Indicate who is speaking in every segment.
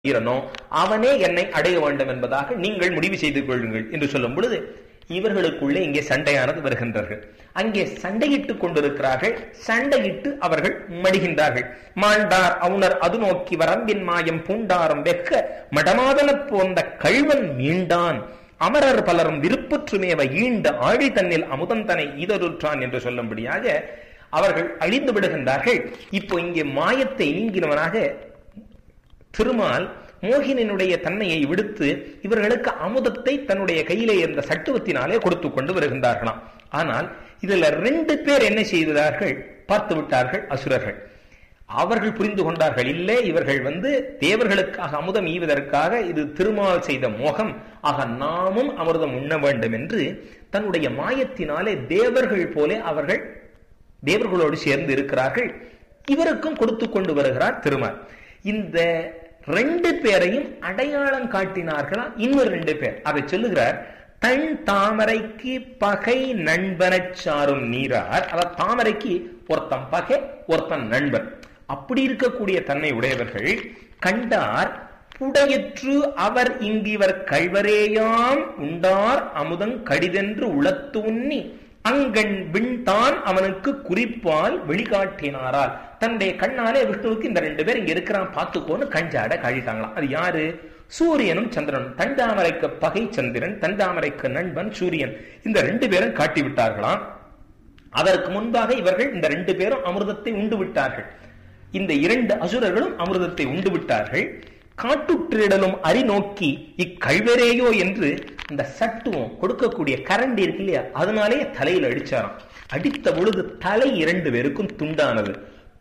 Speaker 1: வீரனோ அவனே என்னை அடைய வேண்டும் என்பதாக நீங்கள் முடிவு செய்து கொள்ளுங்கள் என்று சொல்லும் பொழுது இவர்களுக்குள்ளே இங்கே சண்டையானது வருகின்றார்கள். அங்கே சண்டையிட்டுக் கொண்டிருக்கிறார்கள். சண்டையிட்டு அவர்கள் மடிகின்றார்கள். மாண்டார் அவுணர் அது நோக்கி வரம்பின் மாயம் பூண்டாரம் வெக்க மடமாதன போன்ற கள்வன் மீண்டான் அமரர் பலரும் விருப்பற்றுமேவ ஈண்ட ஆழி தன்னில் அமுதந்தனை ஈதருற்றான் என்று சொல்லும்படியாக அவர்கள் அழிந்து விடுகின்றார்கள். இப்போ இங்கே மாயத்தை நீங்கினவனாக திருமால் மோகினினுடைய தன்மையை விடுத்து இவர்களுக்கு அமுதத்தை தன்னுடைய கையிலே இருந்த சட்டுவத்தினாலே கொடுத்து கொண்டு வருகின்றார்களாம். ஆனால் இதுல 2 பேர் என்ன செய்தார்கள் பார்த்து விட்டார்கள் அசுரர்கள். அவர்கள் புரிந்து கொண்டார்கள், இல்லை இவர்கள் தேவர்களுக்காக அமுதம் ஈவதற்காக இது திருமால் செய்த மோகம், ஆக நாமும் அமிர்தம் உண்ண வேண்டும் என்று தன்னுடைய மாயத்தினாலே தேவர்கள் போல அவர்கள் தேவர்களோடு சேர்ந்து இருக்கிறார்கள். இவருக்கும் கொடுத்து கொண்டு வருகிறார் திருமால். இந்த 2 பேரையும் அடையாளம் காட்டினார்களா இன்னொரு 2 பேர். அதை சொல்லுகிறார், தன் தாமரைக்கு பகை நண்பனச் சாரும் நீரார். அதாவது தாமரைக்கு ஒருத்தன் பகை ஒருத்தன் நண்பன், அப்படி இருக்கக்கூடிய தன்மை உடையவர்கள் கண்டார் புடையற்று அவர் இங்கிவர் கழ்வரேயாம் உண்டார் அமுதங் கடிதென்று உளத்து உண்ணி அங்கண் விண்தான் அவனுக்கு குறிப்பால் வெளிக்காட்டினாரால். தன்னுடைய கண்ணாலே விஷ்ணுவுக்கு இந்த 2 பேர் இங்க இருக்கிறான் பார்த்துக்கோன்னு கஞ்சாட காட்டிட்டாங்களாம். அது யாரு? சூரியனும் சந்திரனும். தண்டாமரைக்கு பகை சந்திரன், தண்டாமரைக்கு நண்பன் சூரியன். இந்த 2 பேரும் காட்டி விட்டார்களாம். அதற்கு முன்பாக இவர்கள் இந்த 2 பேரும் அமிர்தத்தை உண்டு விட்டார்கள். இந்த 2 அசுரர்களும் அமிர்தத்தை உண்டு விட்டார்கள். காட்டுற்றிடலும் அறி நோக்கி இக்கழ்வரேயோ என்று இந்த சட்டுவம் கொடுக்கக்கூடிய கரண்டி இருக்கு இல்லையா, அதனாலே தலையில் அடிச்சாராம். அடித்த பொழுது தலை 2 பேருக்கும் துண்டானது.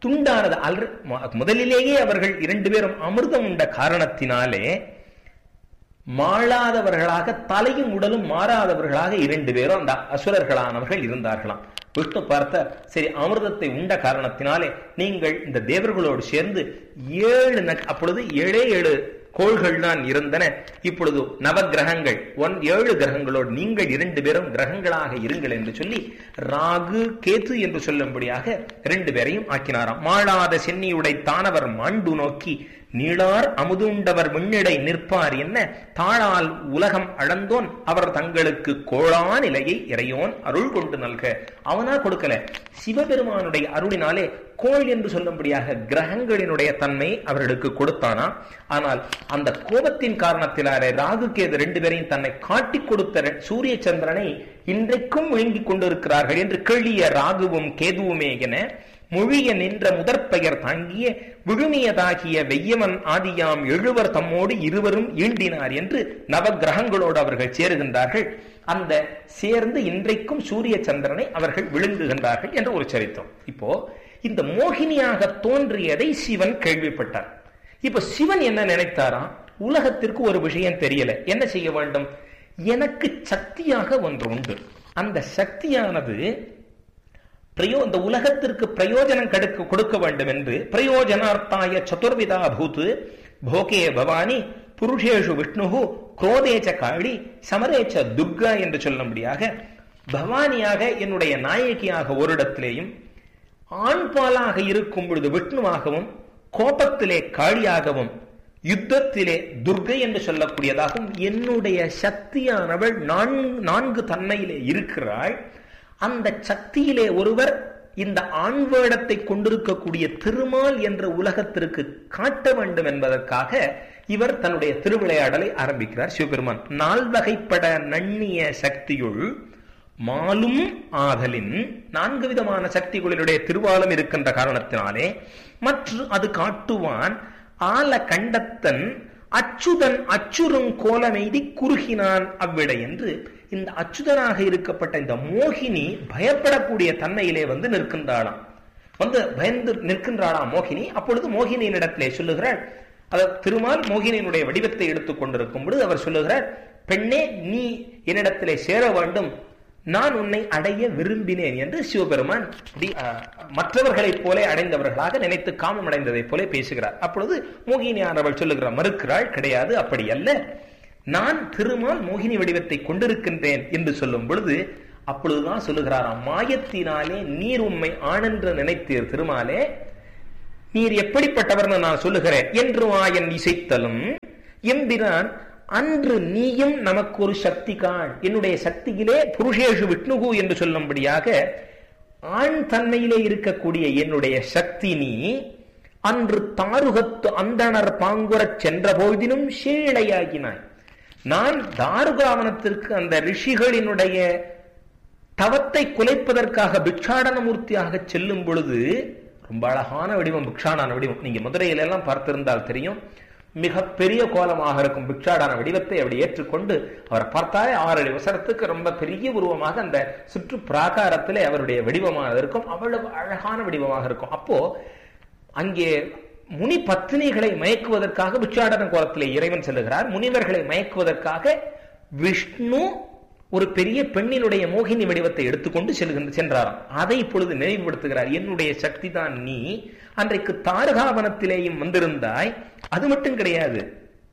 Speaker 1: முதலிலேயே அவர்கள் 2 பேரும் அமிர்தம் உண்ட காரணத்தினாலே மாளாதவர்களாக தலையும் உடலும் மாறாதவர்களாக 2 பேரும் அந்த அசுரர்களானவர்கள் இருந்தார்களாம். விஷ்ணு பார்த்த, சரி அமிர்தத்தை உண்ட காரணத்தினாலே நீங்கள் இந்த தேவர்களோடு சேர்ந்து 7 அப்பொழுது 7 கோள்கள் தான் இருந்தன. இப்பொழுது நவகிரகங்கள் 7 கிரகங்களோடு நீங்கள் 2 பேரும் கிரகங்களாக இருங்கள் என்று சொல்லி ராகு கேது என்று சொல்லும்படியாக 2 பேரையும் ஆக்கினாராம். மாளாத சென்னியுடை தானவர் மாண்டு நோக்கி நீளார் அமுதுண்டவர் விண்ணிடை நிற்பார் என்ன தாழால் உலகம் அளந்தோன் அவர் தங்களுக்கு கோளா நிலையை இறையோன் அருள் கொண்டு நல்க. அவனா கொடுக்கல, சிவபெருமானுடைய அருளினாலே கோள் என்று சொல்லும்படியாக கிரகங்களினுடைய தன்மை அவர்களுக்கு கொடுத்தானா. ஆனால் அந்த கோபத்தின் காரணத்தினாலே ராகு கேது 2 பேரையும் தன்னை காட்டி கொடுத்த சூரிய சந்திரனை இன்றைக்கும் விழுங்கிக் கொண்டிருக்கிறார்கள் என்று கேளிய ராகுவும் கேதுவுமே என மொழிய நின்ற முதற்பெயர் தாங்கிய விழுமியதாகிய வெய்யவன் ஆதியாம் 7வர் தம்மோடு 2வரும் ஈண்டினார் என்று நவகிரகங்களோடு அவர்கள் சேருகின்றார்கள். அந்த சேர்ந்து இன்றைக்கும் சூரிய சந்திரனை அவர்கள் விழுங்குகின்றார்கள் என்ற ஒரு சரித்திரம். இப்போ இந்த மோகினியாக தோன்றியதை சிவன் கேள்விப்பட்டார். இப்ப சிவன் என்ன நினைத்தாராம், உலகத்திற்கு ஒரு விஷயம் தெரியல, என்ன செய்ய வேண்டும், எனக்கு சக்தியாக ஒன்று உண்டு, அந்த சக்தியானது இந்த உலகத்திற்கு பிரயோஜனம் கொடுக்க வேண்டும் என்று பிரயோஜனார்த்தாய சதுர்விதா பூத்து போகே பவானி புருஷேஷு விஷ்ணு குரோதேச்ச காளி சமரேச்ச துர்கா என்று சொல்லும்படியாக பவானியாக என்னுடைய நாயகியாக ஒரு இடத்திலேயும், ஆண் பாலாக இருக்கும் பொழுது விஷ்ணுவாகவும், கோபத்திலே காளியாகவும், யுத்தத்திலே துர்கை என்று சொல்லக்கூடியதாகவும் என்னுடைய சக்தியானவள் 4 தன்மையிலே இருக்கிறாள். அந்த சக்தியிலே ஒருவர் இந்த ஆண் வேடத்தை கொண்டிருக்கக்கூடிய திருமால் என்ற உலகத்திற்கு காட்ட வேண்டும் என்பதற்காக இவர் தன்னுடைய திருவிளையாடலை ஆரம்பிக்கிறார். சிவபெருமான் 4 வகைப்பட நன்னிய சக்தியுள் மாலும் ஆதலின் 4 விதமான சக்திகளினுடைய திருவாலம் இருக்கின்ற காரணத்தினாலே மற்றும் அது காட்டுவான் ஆல கண்டத்தன் அச்சுதன் அச்சுறும் கோலமெய்தி குறுகினான் அவ்விடை என்று இந்த அச்சுதனாக இருக்கப்பட்ட இந்த மோகினி பயப்படக்கூடிய தன்மையிலே நிற்கின்றாளாம். பயந்து நிற்கின்றாளாம் மோகினி. அப்பொழுது மோகினியின் இடத்திலே சொல்லுகிறாள், திருமால் மோகினியினுடைய வடிவத்தை எடுத்துக் கொண்டிருக்கும் பொழுது அவர் சொல்லுகிறார், பெண்ணே நீ என்னிடத்திலே சேர வேண்டும், நான் உன்னை அடைய விரும்பினேன் என்று சிவபெருமான் மற்றவர்களைப் போல அடைந்தவர்களாக நினைத்து காமம் அடைந்ததை போல பேசுகிறார். அப்பொழுது மோகினியானவள் சொல்லுகிறார், மறுக்கிறாள், கிடையாது அப்படி அல்ல, நான் திருமால் மோகினி வடிவத்தை கொண்டிருக்கின்றேன் என்று சொல்லும் பொழுது அப்பொழுதுதான் சொல்லுகிறாராம், மாயத்தினாலே நீர் உம்மை ஆணென்று நினைத்தீர் திருமாலே, நீர் எப்படிப்பட்டவர்னு நான் சொல்லுகிறேன் என்று வாயன் இசைத்தலும் எம்பிரான் அன்று நீயும் நமக்கு ஒரு சக்தி காண். என்னுடைய சக்தியிலே புருஷேஷு விஷ்ணுகு என்று சொல்லும்படியாக ஆண் தன்மையிலே இருக்கக்கூடிய என்னுடைய சக்தி நீ அன்று தாருகத்து அந்தணர் பாங்குறச் சென்ற பொழுதினும் சீழையாகினாய். நான் தாருகாவனத்திற்கு அந்த ரிஷிகளினுடைய தவத்தை குலைப்பதற்காக பிக்ஷாடனமூர்த்தியாக செல்லும் பொழுது ரொம்ப அழகான வடிவம், பிக்ஷாடான வடிவம். நீங்க மதுரையில எல்லாம் பார்த்திருந்தால் தெரியும், மிக பெரிய கோலமாக இருக்கும் பிக்ஷாடான வடிவத்தை அப்படி ஏற்றுக்கொண்டு அவரை பார்த்தாலே 6 அடி வசரத்துக்கு ரொம்ப பெரிய உருவமாக அந்த சுற்று பிராகாரத்திலே அவருடைய வடிவமாக இருக்கும். அவ்வளவு அழகான வடிவமாக இருக்கும். அப்போ அங்கே முனி பத்தினிகளை மயக்குவதற்காக பிக்ஷாடன கோலத்திலே இறைவன் செல்லுகிறார். முனிவர்களை மயக்குவதற்காக விஷ்ணு ஒரு பெரிய பெண்ணினுடைய மோகினி வடிவத்தை எடுத்துக்கொண்டு சென்றாராம். அதை இப்பொழுது நினைவுபடுத்துகிறார். என்னுடைய சக்தி தான் நீ அன்றைக்கு தாரகாவனத்திலேயும் வந்திருந்தாய். அது மட்டும் கிடையாது,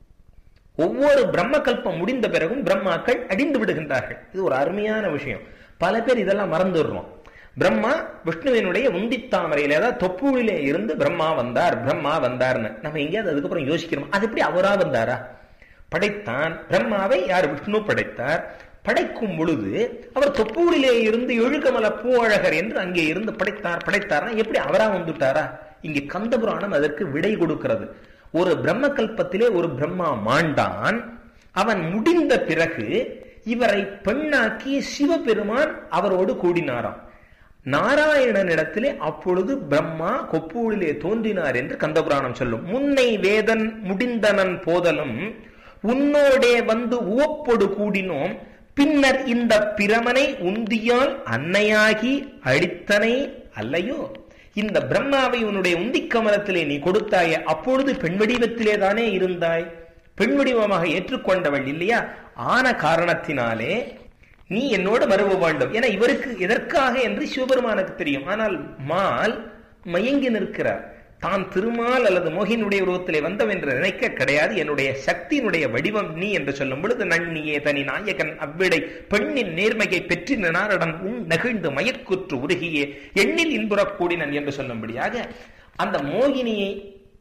Speaker 1: ஒவ்வொரு பிரம்ம கல்பம் முடிந்த பிறகும் பிரம்மாக்கள் அடிந்து விடுகின்றார்கள். இது ஒரு அருமையான விஷயம். பல பேர் இதெல்லாம் மறந்துடுறோம். பிரம்மா விஷ்ணுவினுடைய உந்தித்தாமரையில, அதாவது தொப்புளிலே இருந்து பிரம்மா வந்தார்னு நம்ம எங்கேயாவது அதுக்கப்புறம் யோசிக்கிறோம். அது எப்படி அவரா வந்தாரா? படைத்தான் பிரம்மாவை யார்? விஷ்ணு படைத்தார். படைக்கும் பொழுது அவர் தொப்பூரிலே இருந்து எழுகமல பூஅழகர் என்று அங்கே இருந்து படைத்தாரா? எப்படி அவரா வந்துட்டாரா? இங்கே கந்தபுராணம் அதற்கு விடை கொடுக்கிறது. ஒரு பிரம்ம கல்பத்திலே ஒரு பிரம்மா மாண்டான். அவன் முடிந்த பிறகு இவரை பெண்ணாக்கி சிவபெருமான் அவரோடு கூடினாராம். நாராயணனிடத்திலே அப்பொழுது பிரம்மா கொப்பூழிலே தோன்றினார் என்று கந்தபுராணம் சொல்லும். முன்னை வேதன் முடிந்தனன் போதலும் உன்னோடே வந்து உவப்பொடு கூடினோம், பின்னர் இந்த பிரமனை உந்தியால் அன்னையாகி அழித்தனை அல்லையோ. இந்த பிரம்மாவை உன்னுடைய உந்தி கமலத்திலே நீ கொடுத்தாய, அப்பொழுது பெண் வடிவத்திலே தானே இருந்தாய். பெண் வடிவமாக ஏற்றுக்கொண்டவள் இல்லையா? ஆன காரணத்தினாலே நீ என்னோடு மறுவ வேண்டும் என இவருக்கு எதற்காக என்று சிவபெருமானுக்கு தெரியும். ஆனால் மால் மயங்கி நிற்கிறார். தான் திருமால் அல்லது மோகினுடைய உருவத்திலே வந்தவன் என்று நினைக்க கிடையாது. என்னுடைய சக்தியினுடைய வடிவம் நீ என்று சொல்லும் பொழுது நன்னியே தனி நாயகன் அவ்விடை பெண்ணின் நேர்மையை பெற்றின நாரடன் உன் நெகிழ்ந்து மயற்குற்று உருகியே எண்ணில் இன்புறக் கூடினன் என்று சொல்லும்படியாக அந்த மோகினியை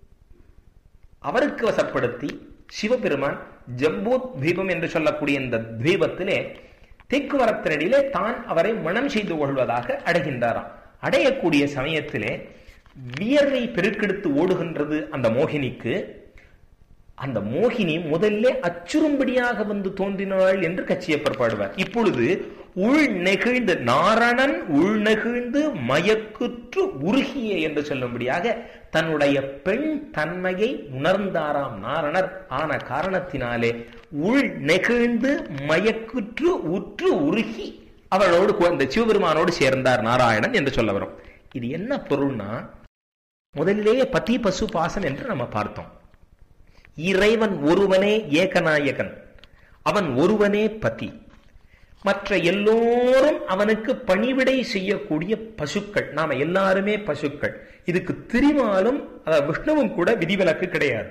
Speaker 1: அவருக்கு வசப்படுத்தி சிவபெருமான் ஜம்பூ தீபம் என்று சொல்லக்கூடிய இந்த தீபத்திலே தெக்குவரத்தினடியிலே தான் அவரை மனம் செய்து கொள்வதாக அடைகின்றாராம். அடையக்கூடிய சமயத்திலே வியர்வை பெருக்கெடுத்து ஓடுகின்றது அந்த மோகினிக்கு. அந்த மோகினி முதல்ல அச்சுறும்படியாக வந்து தோன்றினாள் என்று கச்சியப்பர் பாடுவார். இப்பொழுது உள் நெகிழ்ந்து நாரணன் உள் நெகிழ்ந்து மயக்குற்று உருகிய என்று சொல்லும்படியாக தன்னுடைய பெண் தன்மையை உணர்ந்தாராம் நாரணர். ஆன காரணத்தினாலே உள் நெகிழ்ந்து மயக்குற்று உற்று உருகி அவளோடு இந்த சிவபெருமானோடு சேர்ந்தார் நாராயணன் என்று சொல்ல வரும். இது என்ன பொருள்னா, முதலிலேயே பதி பசு பாசம் என்று நம்ம பார்த்தோம். இறைவன் ஒருவனே ஏகநாயகன், அவன் ஒருவனே பதி. மற்ற எல்லோரும் அவனுக்கு பணிவிடை செய்யக்கூடிய பசுக்கள். நாம எல்லாருமே பசுக்கள். இதுக்கு திருமாலும் விஷ்ணுவும் கூட விதிவிலக்கு கிடையாது.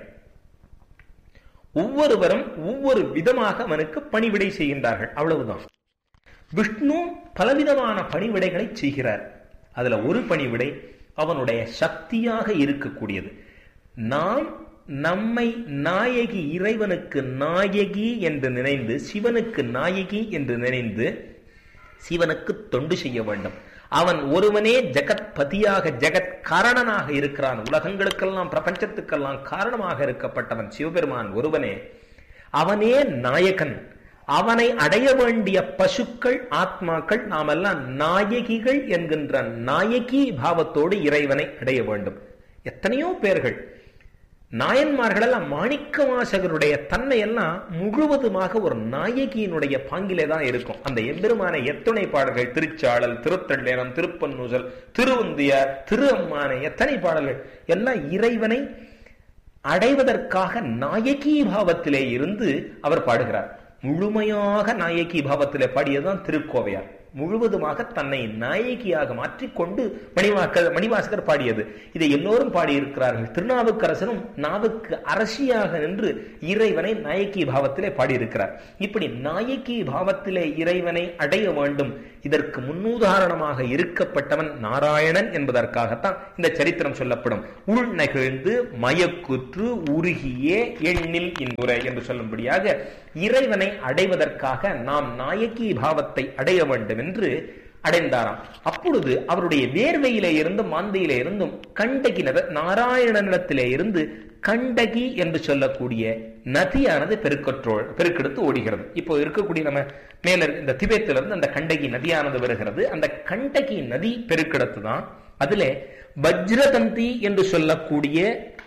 Speaker 1: ஒவ்வொருவரும் ஒவ்வொரு விதமாக அவனுக்கு பணிவிடை செய்கின்றார்கள், அவ்வளவுதான். விஷ்ணு பலவிதமான பணிவிடைகளை செய்கிறார். அதுல ஒரு பணிவிடை அவனுடைய சக்தியாக இருக்கக்கூடியது. நாம் நம்மை நாயகி, இறைவனுக்கு நாயகி என்று நினைந்து, சிவனுக்கு நாயகி என்று நினைந்து சிவனுக்கு தொண்டு செய்ய வேண்டும். அவன் ஒருவனே ஜெகத் பதியாக ஜெகத் காரணனாக இருக்கிறான். உலகங்களுக்கெல்லாம் பிரபஞ்சத்துக்கெல்லாம் காரணமாக இருக்கப்பட்டவன் சிவபெருமான் ஒருவனே. அவனே நாயகன். அவனை அடைய வேண்டிய பசுக்கள் ஆத்மாக்கள் நாமெல்லாம் நாயகிகள் என்கின்ற நாயகி பாவத்தோடு இறைவனை அடைய வேண்டும். எத்தனையோ பேர்கள் நாயன்மார்கள் எல்லாம் மாணிக்க வாசகருடைய தன்மை எல்லாம் முழுவதுமாக ஒரு நாயகியினுடைய பாங்கிலே தான் இருக்கும். அந்த எம்பெருமான எத்தனை பாடல்கள், திருச்சாளல், திருத்தள்ளேனம், திருப்பன்னூசல், திருவந்தியார், திரு அம்மானை, எத்தனை பாடல்கள் எல்லாம் இறைவனை அடைவதற்காக நாயகி பாவத்திலே இருந்து அவர் பாடுகிறார். முழுமையாக நாயகி பாவத்திலே பாடியதுதான் திருக்கோவையார். முழுவதுமாக தன்னை நாயகியாக மாற்றிக்கொண்டு மணிவாசகர் பாடியது. இதை எல்லோரும் பாடியிருக்கிறார்கள். திருநாவுக்கரசனும் நாவுக்கு அரசியாக நின்று இறைவனை நாயகி பாவத்திலே பாடியிருக்கிறார். இப்படி நாயகி பாவத்திலே இறைவனை அடைய வேண்டும் இதற்கு முன்னுதாரணமாக இருக்கப்பட்டவன் நாராயணன் என்பதற்காகத்தான் இந்த சரித்திரம் சொல்லப்படும். உள் நெகிழ்ந்து மயக்குற்று உருகிய எண்ணில் இன்புரை என்று சொல்லும்படியாக இறைவனை அடைவதற்காக நாம் நாயகி பாவத்தை அடைய வேண்டும் என்று அடைந்தாராம். அப்பொழுது அவருடைய வேர்வையிலே இருந்தும் மாந்தையிலே இருந்தும் கண்டகி நாராயணனிடத்திலே இருந்து கண்டகி என்று சொல்லக்கூடிய நதியானது பெருக்கெடுத்து ஓடுகிறது. இப்போ இருக்கக்கூடிய நம்ம மேல இந்த திபெத்திலிருந்து அந்த கண்டகி நதியானது வருகிறது. அந்த கண்டகி நதி பெருக்கெடுத்து தான் அதுல வஜ்ரதந்தி என்று சொல்லக்கூடிய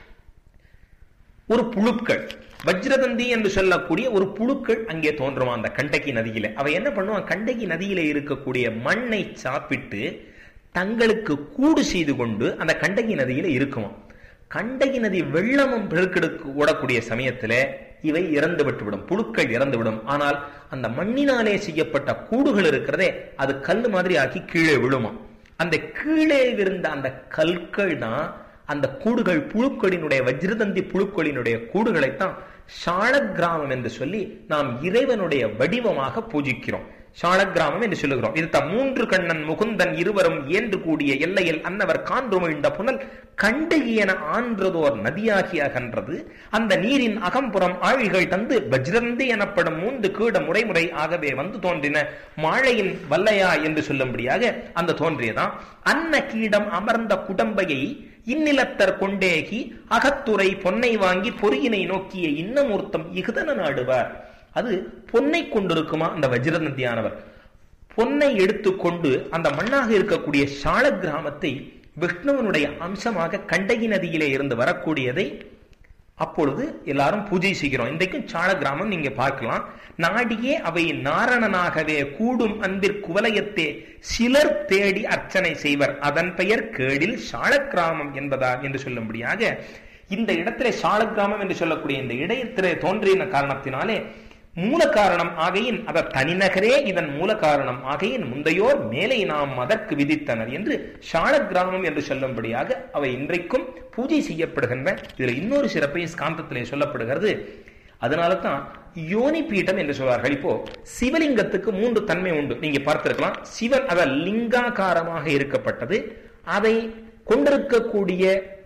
Speaker 1: ஒரு புழுக்கள், வஜ்ரதந்தி என்று சொல்லக்கூடிய ஒரு புழுக்கள் அங்கே தோன்றுமா அந்த கண்டகி நதியில. அவை என்ன பண்ணுவான், கண்டகி நதியில இருக்கக்கூடிய மண்ணை சாப்பிட்டு தங்களுக்கு கூடு செய்து கொண்டு அந்த கண்டகி நதியில இருக்குமா. கண்டகி நதி வெள்ளமும் பெருக்கெடுக்கு ஓடக்கூடிய சமயத்துல இவை இறந்து விட்டுவிடும், புழுக்கள் இறந்துவிடும். ஆனால் அந்த மண்ணினாலே செய்யப்பட்ட கூடுகள் இருக்கிறதே அது கல் மாதிரி ஆக்கி கீழே விழுமா. அந்த கீழே விழுந்த அந்த கற்கள் தான் அந்த கூடுகள், புழுக்களினுடைய வஜ்ரதந்தி புழுக்களினுடைய கூடுகளைத்தான் சாலக்கிராமம் என்று சொல்லி நாம் இறைவனுடைய வடிவமாக பூஜிக்கிறோம். சாலக்கிராமம் என்று சொல்லுகிறோம். இது மூன்று கண்ணன் முகுந்தன் இருவரும் ஏன்று கூடிய எல்லையில் அன்னவர் கான்றுமிழ்ந்த புனல் கண்டகியன ஆன்றதோர் நதியாகி அகன்றது. அந்த நீரின் அகம்புறம் ஆழிகள் தந்து வஜ்ரந்தி எனப்படும் 3 கீட முறைமுறை ஆகவே வந்து தோன்றின மாழையின் வல்லையா என்று சொல்லும்படியாக அந்த தோன்றியதான். அன்ன கீடம் அமர்ந்த குடம்பையை இந்நிலத்தர் கொண்டேகி அகத்துறை பொன்னை வாங்கி பொறியினை நோக்கிய இன்னமூர்த்தம் இகுதன நாடுவார். அது பொன்னை கொண்டிருக்குமா அந்த வஜ்ரநந்தியானவர். பொன்னை எடுத்துக்கொண்டு அந்த மண்ணாக இருக்கக்கூடிய சால கிராமத்தை விஷ்ணுவனுடைய அம்சமாக கண்டகி நதியிலே இருந்து வரக்கூடியதை அப்பொழுது எல்லாரும் பூஜை செய்கிறோம். இன்றைக்கும் சால கிராமம் நீங்க பார்க்கலாம். நாடியே அவை நாரணனாகவே கூடும் அன்பிற்குவலயத்தே சிலர் தேடி அர்ச்சனை செய்வர், அதன் பெயர் கேடில் சால கிராமம் என்பதா என்று சொல்லும்படியாக இந்த இடத்திலே சால கிராமம் என்று சொல்லக்கூடிய இந்த இடத்திலே தோன்றின காரணத்தினாலே மூல காரணம் ஆகையின் அத தனிநகரே இதன் மூல காரணம் ஆகையின் முந்தையோர் மேலே நாம் அதற்கு விதித்தனர் என்று சால கிராமம் என்று சொல்லும்படியாக அவை இன்றைக்கும் பூஜை செய்யப்படுகின்ற. இதுல இன்னொரு சிறப்பை ஸ்காந்தத்திலே சொல்லப்படுகிறது. அதனால தான் யோனி பீடம் என்று சொல்வார்கள். இப்போ சிவலிங்கத்துக்கு 3 தன்மை உண்டு, நீங்க பார்த்திருக்கலாம். சிவன் அத லிங்காகாரமாக இருக்கப்பட்டது, அதை கொண்டிருக்கக்கூடிய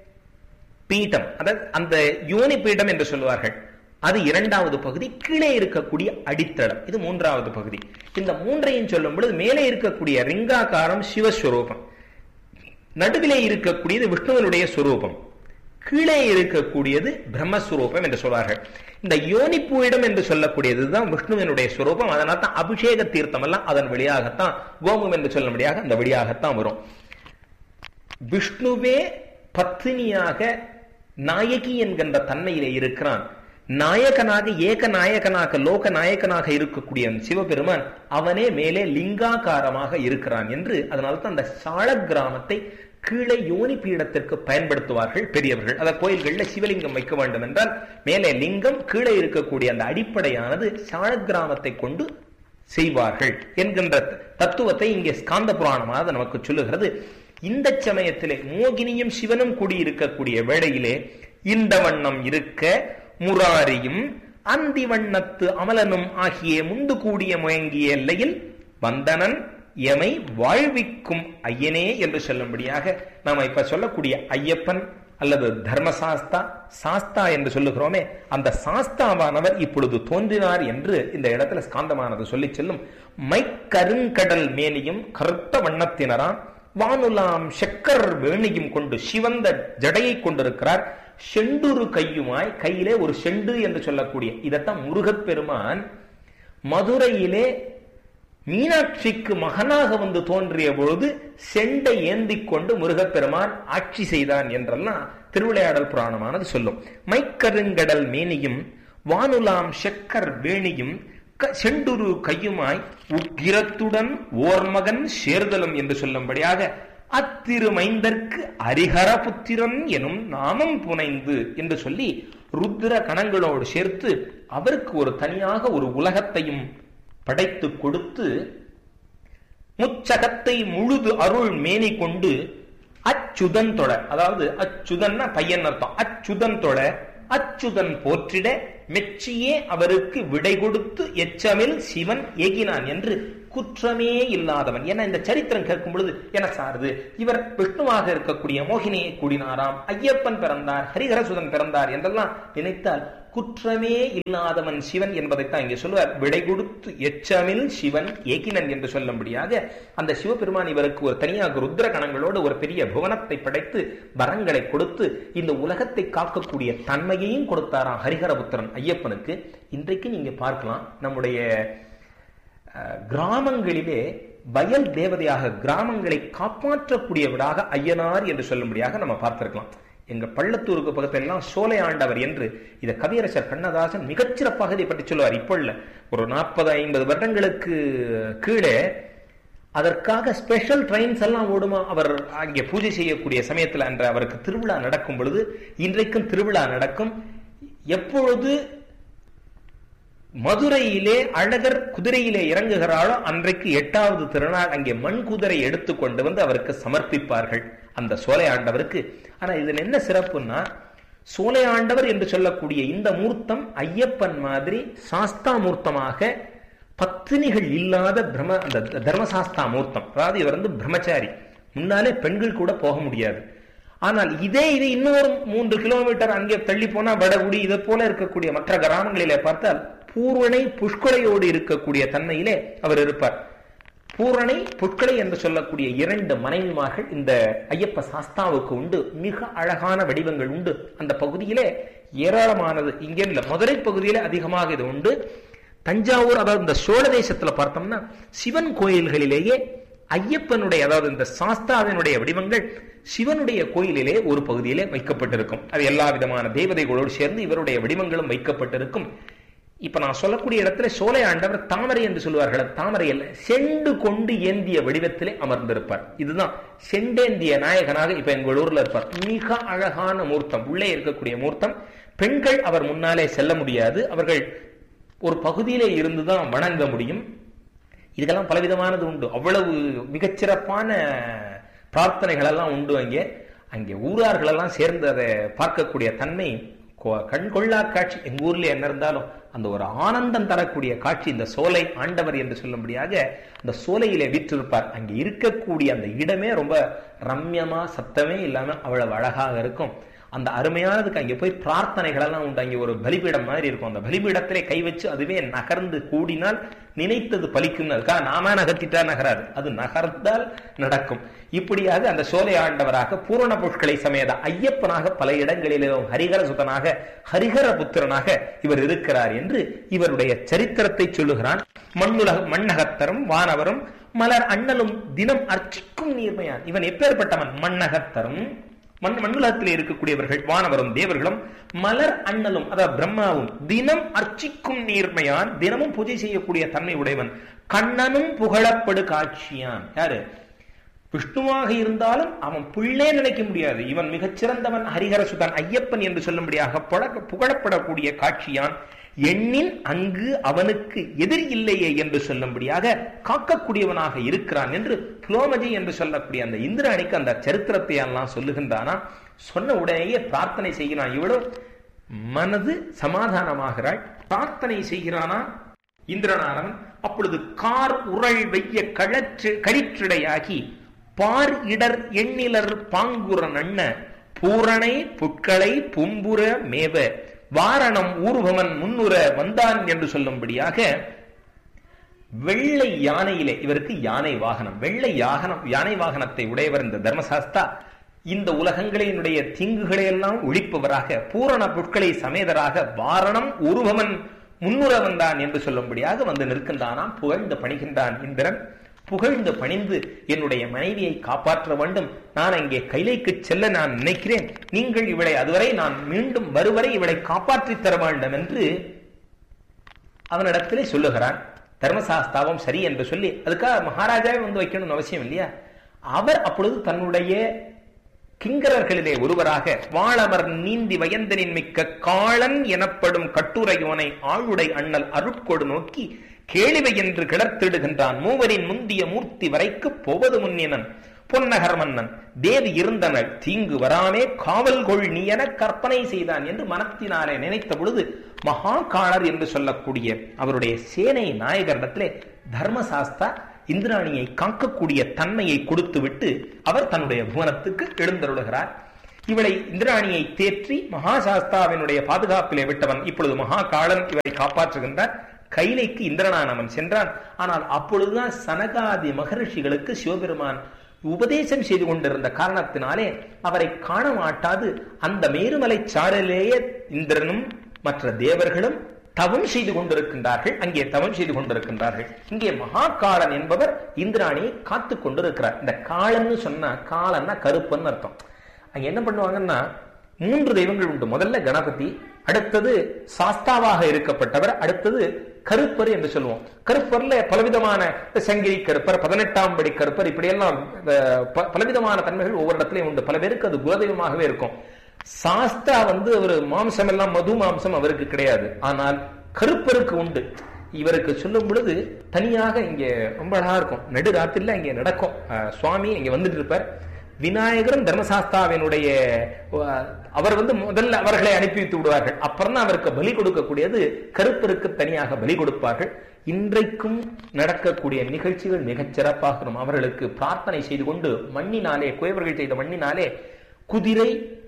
Speaker 1: பீடம் அந்த யோனி பீடம் என்று சொல்வார்கள். அது 2வது பகுதி. கீழே இருக்கக்கூடிய அடித்தளம் இது 3வது பகுதி. இந்த 3ஐயும் சொல்லும் பொழுது மேலே இருக்கக்கூடிய ரிங்காகாரம் சிவஸ்வரூபம், நடுவிலே இருக்கக்கூடியது விஷ்ணுவனுடைய சுரூபம், கீழே இருக்கக்கூடியது பிரம்மஸ்வரூபம் என்று சொல்வார்கள். இந்த யோனிப்பூயிடம் என்று சொல்லக்கூடியதுதான் விஷ்ணுவனுடைய சுரூபம். அதனால தான் அபிஷேக தீர்த்தம் எல்லாம் அதன் வழியாகத்தான், கோமம் என்று சொல்லும்படியாக அந்த வழியாகத்தான் வரும். விஷ்ணுவே பத்தினியாக நாயகி என்கின்ற தன்மையிலே இருக்கிறான். நாயகனாக ஏக நாயகனாக லோக நாயகனாக இருக்கக்கூடிய சிவபெருமான் அவனே மேலே லிங்காகாரமாக இருக்கிறான் என்று. அதனால தான் அந்த சால கிராமத்தை கீழே யோனி பீடத்திற்கு பயன்படுத்துவார்கள் பெரியவர்கள். அத கோயில்களில் சிவலிங்கம் வைக்க வேண்டும் என்றால் மேலே லிங்கம், கீழே இருக்கக்கூடிய அந்த அடிப்படையானது சால கிராமத்தை கொண்டு செய்வார்கள் என்கின்ற தத்துவத்தை இங்கே ஸ்காந்த புராணமாக நமக்கு சொல்லுகிறது. இந்த சமயத்திலே மோகினியும் சிவனும் கூடியிருக்கக்கூடிய வேளையிலே இந்த வண்ணம் இருக்க முராரியும் அந்தி வண்ணத்து அமலனும் ஆகிய முந்து கூடிய முயங்கிய எல்லையில் வந்தனன் எமை வாழ்விக்கும் ஐயனே என்று சொல்லும்படியாக நாம இப்ப சொல்லக்கூடிய ஐயப்பன் அல்லது தர்மசாஸ்தா, சாஸ்தா என்று சொல்லுகிறோமே, அந்த சாஸ்தாவானவர் இப்பொழுது தோன்றினார் என்று இந்த இடத்துல ஸ்காந்தமானது சொல்லி செல்லும். மைக்கருங்கடல் மேனியும் கருத்த வண்ணத்தினராம் வானுலாம் செக்கர் வேணியும் கொண்டு சிவந்த ஜடையை கொண்டிருக்கிறார். செண்டுரு கையுமாய், கையிலே ஒரு செண்டு என்று சொல்லக்கூடிய இதத்தான் முருகப்பெருமான் மதுரையிலே மீனாட்சிக்கு மகனாக வந்து தோன்றிய பொழுது செண்டை ஏந்தி கொண்டு முருகப்பெருமான் ஆட்சி செய்தான் என்றெல்லாம் திருவிளையாடல் புராணமானது சொல்லும். மைக்கருங்கடல் மேனியும் வானுலாம் செக்கர் வேணியும் செண்டுரு கையுமாய் உக்கிரத்துடன் ஓர்மகன் சேர்தலும் என்று சொல்லும்படியாக அத்திருமைந்தற்கு அரிஹர புத்திரன் எனும் நாமம் புனைந்து என்று சொல்லி ருத்ர கணங்களோடு சேர்த்து அவருக்கு ஒரு தனியாக ஒரு உலகத்தையும் படைத்து கொடுத்து முச்சகத்தை முழுது அருள் மேனி கொண்டு அச்சுதன் தொட, அதாவது அச்சுதன்னா பையன் அர்த்தம், அச்சுதன் தொட அச்சுதன் போற்றிட மெச்சியே அவருக்கு விடை கொடுத்து எச்சமில் சிவன் ஏகினான் என்று குற்றமே இல்லாதவன். ஏன்னா இந்த சரித்திரம் கேட்கும் பொழுது என்ன சாருது, இவர் விஷ்ணுவாக இருக்கக்கூடிய மோகினியை கூடினாராம், ஐயப்பன் பிறந்தார், ஹரிஹரசுதன் பிறந்தார் என்றெல்லாம் நினைத்தால் குற்றமே இல்லாதவன் சிவன் என்பதைத்தான் இங்கே சொல்லுவார். விடை கொடுத்து எச்சமில் சிவன் ஏகினன் என்று சொல்லும்படியாக அந்த சிவபெருமான் இவருக்கு ஒரு தனியாக ருத்ர கணங்களோடு ஒரு பெரிய புவனத்தை படைத்து வரங்களை கொடுத்து இந்த உலகத்தை காக்கக்கூடிய தன்மையையும் கொடுத்தாராம் ஹரிஹரபுத்திரன் ஐயப்பனுக்கு. இன்றைக்கு நீங்க பார்க்கலாம், நம்முடைய கிராமங்களிலே வயல் தேவதையாக கிராமங்களை காப்பாற்றக்கூடியவராக ஐயனார் என்று சொல்லும்படியாக நம்ம பார்த்திருக்கலாம். எங்க பள்ளத்தூருக்கு பக்கத்துல எல்லாம் சோலை ஆண்டவர் என்று இதை கவியரசர் கண்ணதாசன் மிகச்சிறப்பாக இதை பற்றி சொல்லுவார். இப்போ இல்ல, ஒரு 40-50 வருடங்களுக்கு கீழே அதற்காக ஸ்பெஷல் ட்ரெயின்ஸ் எல்லாம் ஓடுமா அவர் அங்கே பூஜை செய்யக்கூடிய சமயத்தில் அன்று அவருக்கு திருவிழா நடக்கும் பொழுது. இன்றைக்கும் திருவிழா நடக்கும். எப்பொழுது மதுரையிலே அழகர் குதிரையிலே இறங்குகிறாளோ அன்றைக்கு 8வது திருநாள் அங்கே மண் குதிரை எடுத்து கொண்டு வந்து அவருக்கு சமர்ப்பிப்பார்கள் அந்த சோலை ஆண்டவருக்கு. ஆனா இதுல என்ன சிறப்புன்னா, சோலை ஆண்டவர் என்று சொல்லக்கூடிய இந்த மூர்த்தம் ஐயப்பன் மாதிரி சாஸ்தா மூர்த்தமாக பத்தினிகள் இல்லாத அந்த தர்மசாஸ்தா மூர்த்தம். அதாவது இவர் பிரம்மச்சாரி, முன்னாலே பெண்கள் கூட போக முடியாது. ஆனால் இது இன்னொரு 3 கிலோமீட்டர் அங்கே தள்ளி போனா வடகுடி இதை போல இருக்கக்கூடிய மற்ற கிராமங்களிலே பார்த்தால் பூரணை புஷ்களையோடு இருக்கக்கூடிய தன்மையிலே அவர் இருப்பார். பூரணை புஷ்கலை என்று சொல்லக்கூடிய 2 மனைவிமார்கள் இந்த ஐயப்ப சாஸ்தாவுக்கு உண்டு. மிக அழகான வடிவங்கள் உண்டு அந்த பகுதியிலே, ஏராளமானது. இங்கே இல்ல, மதுரை பகுதியிலே அதிகமாக இது உண்டு. தஞ்சாவூர், அதாவது இந்த சோழ தேசத்துல பார்த்தோம்னா சிவன் கோயில்களிலேயே ஐயப்பனுடைய, அதாவது இந்த சாஸ்தாவினுடைய வடிவங்கள் சிவனுடைய கோயிலிலே ஒரு பகுதியிலே வைக்கப்பட்டிருக்கும். அது எல்லா விதமான தேவதைகளோடு சேர்ந்து இவருடைய வடிவங்களும் வைக்கப்பட்டிருக்கும். இப்ப நான் சொல்லக்கூடிய இடத்துல சோலை ஆண்டவர் தாமரை என்று சொல்லுவார்கள். தாமரை அல்ல, செண்டு கொண்டு ஏந்திய வடிவத்திலே அமர்ந்திருப்பார். இதுதான் செண்டேந்திய நாயகனாக இப்ப எங்கள் ஊர்ல இருப்பார். மிக அழகான மூர்த்தம், உள்ளே இருக்கக்கூடிய மூர்த்தம். பெண்கள் அவர் முன்னாலே செல்ல முடியாது, அவர்கள் ஒரு பகுதியிலே இருந்துதான் வணங்க முடியும். இதுக்கெல்லாம் பலவிதமானது உண்டு. அவ்வளவு மிகச்சிறப்பான பிரார்த்தனைகள் எல்லாம் உண்டு. அங்கே ஊரார்கள் எல்லாம் சேர்ந்து அதை பார்க்கக்கூடிய தன்மை கண்கொள்ளா காட்சி. எங்க ஊர்ல என்ன இருந்தாலும் அந்த ஒரு ஆனந்தம் தரக்கூடிய காட்சி இந்த சோலை ஆண்டவர் என்று சொல்லும்படியாக அந்த சோலையிலே வீற்றிருப்பார். அங்கே இருக்கக்கூடிய அந்த இடமே ரொம்ப ரம்யமா, சத்தமே இல்லாம அவ்வளவு அழகாக இருக்கும். அந்த அருமையானதுக்கு அங்கே போய் பிரார்த்தனைகள் எல்லாம் உண்டு. அங்கே ஒரு பலிபீடம் மாதிரி இருக்கும். அந்த பலிபீடத்திலே கை வச்சு அதுவே நகர்ந்து கூடினால் நினைத்தது பலிக்கும். அதுக்காக நாம நகர்த்திட்டா நகராது, அது நகர்ந்தால் நடக்கும். இப்படியாக அந்த சோலை ஆண்டவராக பூரண புஷ்கலை சமேத ஐயப்பனாக பல இடங்களிலும் ஹரிஹர சுதனாக ஹரிஹர புத்திரனாக இவர் இருக்கிறார் என்று இவருடைய சரித்திரத்தை சொல்லுகிறான். மண்ணகத்தரும் வானவரும் மலர் அண்ணலும் தினம் அர்ச்சிக்கும் நீர்மையான். இவன் எப்பேற்பட்டவன்? மண்ணகத்தரும், மண்ணுலகத்தில் இருக்கக்கூடியவர்கள் வானவரும் தேவர்களும், மலர் அண்ணலும் அதாவது பிரம்மாவும், தினம் அர்ச்சிக்கும் நீர்மையான், தினமும் பூஜை செய்யக்கூடிய தன்மை உடையவன், கண்ணனும் புகழப்படு காட்சியான். யாரு? விஷ்ணுவாக இருந்தாலும் அவன் பிள்ளை நினைக்க முடியாது. இவன் மிகச்சிறந்தவன், ஹரிஹரசுதன் ஐயப்பன் என்று சொல்லும்படியாக புகழப்படக்கூடிய காட்சியான். எண்ணின் அங்கு அவனுக்கு எதிரி இல்லையே என்று சொல்லும்படியாக காக்கக்கூடியவனாக இருக்கிறான் என்று புலோமஜி என்று சொல்லக்கூடிய அந்த இந்திராணிக்கு அந்த சரித்திரத்தை எல்லாம் சொல்லுகின்றானா. சொன்ன உடனேயே பிரார்த்தனை செய்கிறான். இவ்வளவு மனது சமாதானமாகிறாள். பிரார்த்தனை செய்கிறானா இந்திரனாரவன். அப்பொழுது கார் உரள் வெய்ய கழிற்றிடையாகி பார் இடர் எண்ணிலர் பாங்குரன் அண்ண பூரணை புட்களை பும்புற மேவ வாரணம் ஊர்வமன் முன்னுற வந்தான் என்று சொல்லும்படியாக வெள்ளை யானையிலே, இவருக்கு யானை வாகனம், வெள்ளை யானை வாகனத்தை உடையவர் இந்த தர்மசாஸ்தா. இந்த உலகங்களினுடைய தீங்குகளை எல்லாம் ஒழிப்பவராக பூரண புட்களை சமேதராக வாரணம் ஊர்வமன் முன்னுற வந்தான் என்று சொல்லும்படியாக வந்து நிற்கின்றானாம். புகழ்ந்து பணிகின்றான் இந்திரன். புகழ்ந்து பணிந்து என்னுடைய மனைவியை காப்பாற்ற வேண்டும், நான் அங்கே கைலைக்கு செல்ல நான் நினைக்கிறேன், நீங்கள் இவளை அதுவரை நான் மீண்டும் வருவரை இவளை காப்பாற்றி தர வேண்டும் என்று அவனிடத்திலே சொல்லுகிறான். தர்மசாஸ்தாவும் சரி என்று சொல்லி, அதுக்காக மகாராஜாவை வந்து வைக்கணும்னு அவசியம் இல்லையா. அவர் அப்பொழுது தன்னுடைய கிங்கரர்களிலே ஒருவராக வாழவர் நீந்தி வயந்தனின் மிக்க காளன் எனப்படும் கட்டுரையோனை ஆளுடை அண்ணல் அருட்கொடு நோக்கி கேளிவை என்று கிளர்த்திடுகின்றான். மூவரின் முந்திய மூர்த்தி வரைக்கு போவது முன்னினன் பொன்னகர் மன்னன் தேவி இருந்தனள் தீங்கு வராமே காவல் கொள் நீ என கற்பனை செய்தான் என்று மனத்தினாலே நினைத்த பொழுது மகாகாளர் என்று சொல்லக்கூடிய அவருடைய சேனை நாயகரிடத்திலே தர்மசாஸ்தா இந்திராணியை காக்கக்கூடிய தன்மையை கொடுத்து விட்டு அவர் தன்னுடைய புவனத்துக்கு எழுந்தருளுகிறார். இவளை இந்திராணியை தேற்றி மகாசாஸ்தாவினுடைய பாதுகாப்பிலே விட்டவன் இப்பொழுது மகாகாளன் இவரை காப்பாற்றுகின்றார். கைலைக்கு இந்திரனானவன் சென்றான். ஆனால் அப்பொழுதுதான் சனகாதி மகரிஷிகளுக்கு சிவபெருமான் உபதேசம் செய்து கொண்டிருந்த காரணத்தினாலே அவரை காண மாட்டாது அந்த மேருமலை சாரலேயே இந்திரனும் மற்ற தேவர்களும் தவம் செய்து கொண்டிருக்கின்றார்கள். அங்கே தவம் செய்து கொண்டிருக்கின்றார்கள். இங்கே மகாகாளன் என்பவர் இந்திராணியை காத்து கொண்டிருக்கிறார். இந்த காளன்னு சொன்னா காளன்னா கருப்பன்னு அர்த்தம். அங்க என்ன பண்ணுவாங்கன்னா 3 தெய்வங்கள் உண்டு. முதல்ல கணபதி, அடுத்தது சாஸ்தாவாக இருக்கப்பட்டவர், அடுத்தது கருப்பர் என்று சொல்லுவோம். கருப்பர்ல பலவிதமான சங்கிலி கருப்பர், 18ஆம் படி கருப்பர், இப்படியெல்லாம் பலவிதமான தன்மைகள் ஒவ்வொரு இடத்துலயும் உண்டு. பல பேருக்கு அது குலதெய்வமாகவே இருக்கும். சாஸ்தா ஒரு மாம்சம் எல்லாம் மது மாம்சம் அவருக்கு கிடையாது. ஆனால் கருப்பருக்கு உண்டு. இவருக்கு சொல்லும் பொழுது தனியாக இங்க ரொம்ப அழகா இருக்கும். நடுராத்திரில இங்க நடக்கும். சுவாமி இங்க வந்துட்டு இருப்பார். விநாயகரும் தர்மசாஸ்தாவினுடைய அவர் முதல்ல அவர்களை அனுப்பி வைத்து விடுவார்கள். அப்புறம் தான் அவருக்கு பலி கொடுக்கக்கூடியது கருப்பருக்கு தனியாக பலி கொடுப்பார்கள். இன்றைக்கும் நடக்கக்கூடிய நிகழ்ச்சிகள் மிகச் சிறப்பாக இருக்கும். அவர்களுக்கு பிரார்த்தனை செய்து கொண்டு மண்ணினாலே குயவர்கள் செய்த மண்ணினாலே குதிரை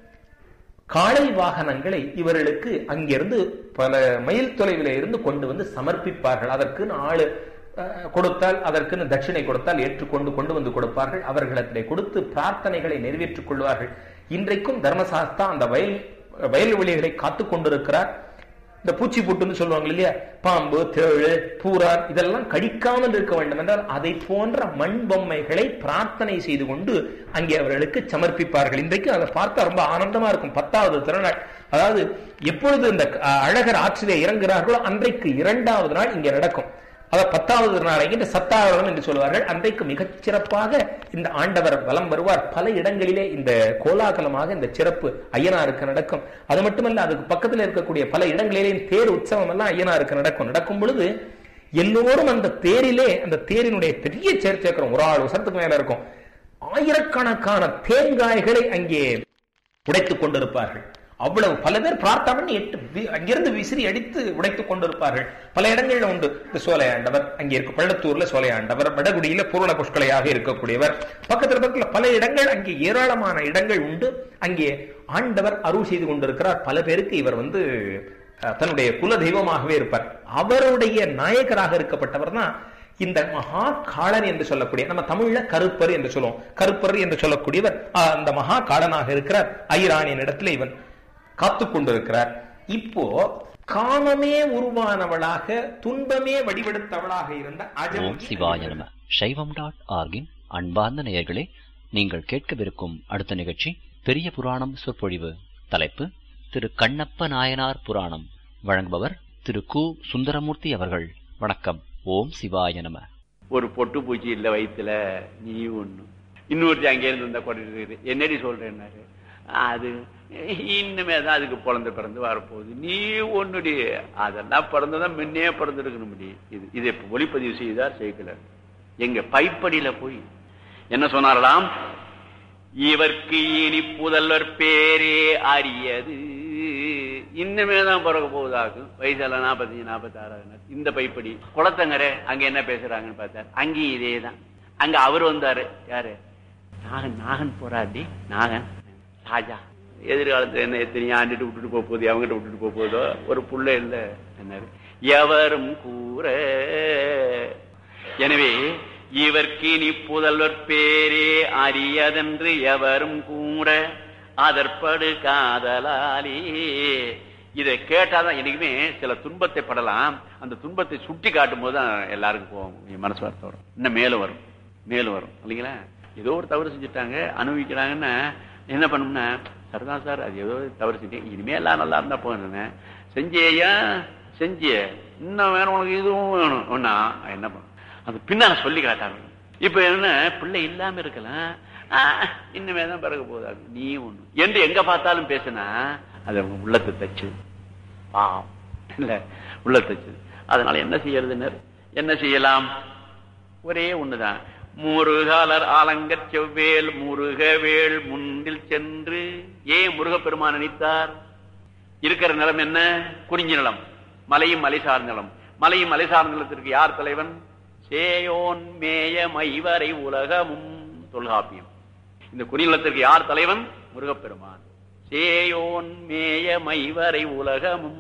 Speaker 1: காளை வாகனங்களை இவர்களுக்கு அங்கிருந்து பல மைல் தொலைவில இருந்து கொண்டு வந்து சமர்ப்பிப்பார்கள். அதற்கு ஆளு கொடுத்தால் அதற்கு தட்சிணை கொடுத்தால் ஏற்றுக்கொண்டு கொண்டு வந்து கொடுப்பார்கள். அவர்களிடத்திலே கொடுத்து பிரார்த்தனைகளை நிறைவேற்றிக் கொள்வார்கள். இன்றைக்கும் தர்மசாஸ்தா அந்த வயல்வெளிகளை காத்துக் கொண்டிருக்கிறார். இந்த பூச்சி புட்டுன்னு சொல்லுவாங்க இல்லையா, பாம்பு, தேழு, பூரான் இதெல்லாம் கடிக்காமல் இருக்க வேண்டும் என்றால் அதை போன்ற மண் பொம்மைகளை பிரார்த்தனை செய்து கொண்டு அங்கே அவர்களுக்கு சமர்ப்பிப்பார்கள். இன்றைக்கு அதை பார்த்தா ரொம்ப ஆனந்தமா இருக்கும். 10வது திருநாள், அதாவது எப்பொழுது இந்த அழகர் ஆற்றிலே இறங்குகிறார்களோ அன்றைக்கு 2வது நாள் இங்கே நடக்கும். அதாவது 10வது நாளைக்கு சத்தாவரம் என்று சொல்வார்கள். அன்றைக்கு மிகச் சிறப்பாக இந்த ஆண்டவர் வலம் வருவார். பல இடங்களிலே இந்த கோலாகலமாக இந்த சிறப்பு ஐயனாருக்கு நடக்கும். அது மட்டுமல்ல, அதுக்கு பக்கத்தில் இருக்கக்கூடிய பல இடங்களிலேயும் தேர் உற்சவம் எல்லாம் ஐயனாருக்கு நடக்கும் பொழுது எல்லோரும் அந்த தேரிலே, அந்த தேரினுடைய பெரிய சேர்க்கிறோம், ஒரு ஆள் வருஷத்துக்கு மேல இருக்கும். ஆயிரக்கணக்கான தேங்காய்களை அங்கே உடைத்துக் கொண்டிருப்பார்கள். அவ்வளவு பல பேர் பிரார்த்தனை அங்கிருந்து விசிறி அடித்து உடைத்துக் கொண்டிருப்பார்கள். பல இடங்கள்ல உண்டு. இந்த சோலையாண்டவர் அங்கே இருக்க, பள்ளத்தூர்ல சோலையாண்டவர், வடகுடியில பூரண புஷ்கலையாக இருக்கக்கூடியவர், பக்கத்துல பல இடங்கள், அங்கே ஏராளமான இடங்கள் உண்டு. அங்கே ஆண்டவர் அருள் செய்து கொண்டிருக்கிறார். பல பேருக்கு இவர் தன்னுடைய குல தெய்வமாகவே இருப்பார். அவருடைய நாயகராக இருக்கப்பட்டவர் தான் இந்த மகாகாளன் என்று சொல்லக்கூடிய, நம்ம தமிழ்ல கருப்பர் என்று சொல்லுவோம். கருப்பர் என்று சொல்லக்கூடியவர் அந்த மகாகாளனாக இருக்கிறார். ஐராணியின் இடத்துல இவன் காத்து கொண்டிருக்கிறார். இப்போ காமமே உருவானவளாக, துன்பமே வடிவெடுத்தவளாக இருந்த
Speaker 2: ஓம் சிவாய நம. சைவம்.org-இன் அன்பார்ந்த நேயர்களே, நீங்கள் கேட்கவிருக்கும் அடுத்த நிகழ்ச்சி பெரிய புராணம் சொற்பொழிவு. தலைப்பு திரு கண்ணப்ப நாயனார் புராணம். வழங்குபவர் திரு கு. சுந்தரமூர்த்தி அவர்கள். வணக்கம். ஓம் சிவாய நம.
Speaker 3: ஒரு பொட்டு பூச்சி இல்ல வயிற்றுல, நீ ஒண்ணு, இன்னொருத்தி அங்கே இருந்து வந்தா கொண்டு என்னடி சொல்றேன்னாரு. அது இன்னுமே தான் அதுக்கு பிறந்து பிறந்து வரப்போகுது, நீ ஒண்ணுடி, அதெல்லாம் பிறந்ததான் முன்னே பிறந்திருக்கணும். இது ஒளிப்பதிவு செய்தார் சேர்க்கல. எங்க பைப்படியில போய் என்ன சொன்னாரலாம், இவர்க்கு இனி புதல்வர் பேரே அறியது, இன்னுமேதான் பிறக்க போகுதாகும், வயசெல்லாம் 45 46. இந்த பைப்படி குளத்தங்கரை அங்க என்ன பேசுறாங்கன்னு பார்த்தாரு. அங்கேயும் இதேதான். அங்க அவர் வந்தாரு. யாரு? நாகன் போராடி. நாகன் ராஜா எதிர்காலத்துல என்ன எத்தனை ஆண்டுட்டு விட்டுட்டு போகுது, அவங்ககிட்ட விட்டுட்டு போகுதோ, ஒரு புள்ள இல்ல என்னாரு, எவரும் கூற. எனவே இவர்க்கு நீ புதல்வர் பேரே அறியதென்று எவரும் கூற அதற்படு காதலாலே. இதை கேட்டாதான் எனக்குமே சில துன்பத்தை படலாம். அந்த துன்பத்தை சுட்டி காட்டும் போதுதான் எல்லாருக்கும் போகும், மனசு வார்த்தை வரும், இன்னும் மேலும் வரும் இல்லைங்களா. ஏதோ ஒரு தவறு செஞ்சுட்டாங்க, அனுபவிக்கிறாங்கன்னா என்ன பண்ணும்னா, சரிதான் சார், அது ஏதோ தவறு செஞ்சேன், இனிமே எல்லாம் நல்லா இருந்தா போகிறேன், செஞ்சியா செஞ்சிய, இன்னும் வேணும் உனக்கு, இதுவும் வேணும் ஒன்னா என்ன பண்ணும், அது பின்னால சொல்லி காட்டாங்க. இப்ப என்ன, பிள்ளை இல்லாம இருக்கலாம், இன்னுமே தான் பிறகு போதாது, நீ ஒண்ணு என்று எங்க பார்த்தாலும் பேசினா அது அவங்க உள்ளத்தை தச்சு பாவம் இல்ல, உள்ள தச்சு. அதனால என்ன செய்யறதுன்னு, என்ன செய்யலாம், ஒரே ஒண்ணுதான், முருகாலர் ஆலங்கச் செவ்வேல் முருகவேள் முன்னில் சென்று. ஏன் முருகப்பெருமான் நினைத்தார்? இருக்கிற நிலம் என்ன? குறிஞ்சி நிலம், மலையும் மலை சார்ந்த நிலம். மலையும் மலை சார்ந்த நிலத்திற்கு யார் தலைவன்? சேயோன் மேய மைவரை உலகமும். தொல்காப்பியம். இந்த குறிஞ்சி நிலத்திற்கு யார் தலைவன்? முருகப்பெருமான். சேயோன் மேய மைவரை உலகமும்.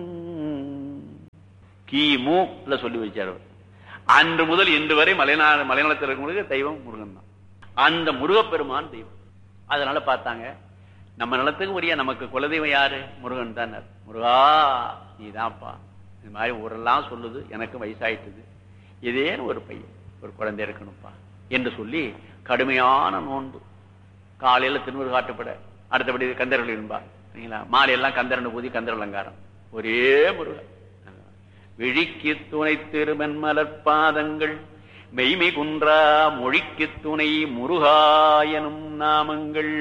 Speaker 3: கிமு சொல்லி வச்சார். அன்று முதல் இன்று வரை மலைநலத்தில் இருக்கிறவங்களுக்கு தெய்வம் முருகன் தான். அந்த முருகப்பெருமான் தெய்வம். அதனால பார்த்தாங்க, நம்ம நிலத்துக்கு உரிய நமக்கு குலதெய்வம் யாரு? முருகன் தான். முருகா நீதான்ப்பா. இது மாதிரி ஊரெல்லாம் சொல்லுது, எனக்கு வயசாயிட்டுது, இதேன்னு ஒரு பையன் ஒரு குழந்தை இருக்கணும்ப்பா என்று சொல்லி கடுமையான நோன்பு. காலையில திருமுருக காட்டுப்பட, அடுத்தபடி கந்தர்கள் இருப்பா, மாலையெல்லாம் கந்தரண்டு ஊதி கந்தர் அலங்காரம். ஒரே முருகன். விழிக்கு துணை திருமென்மலர்பாதங்கள் மெய்மை குன்றா மொழிக்கு துணை முருகாயனும் நாமங்கள்.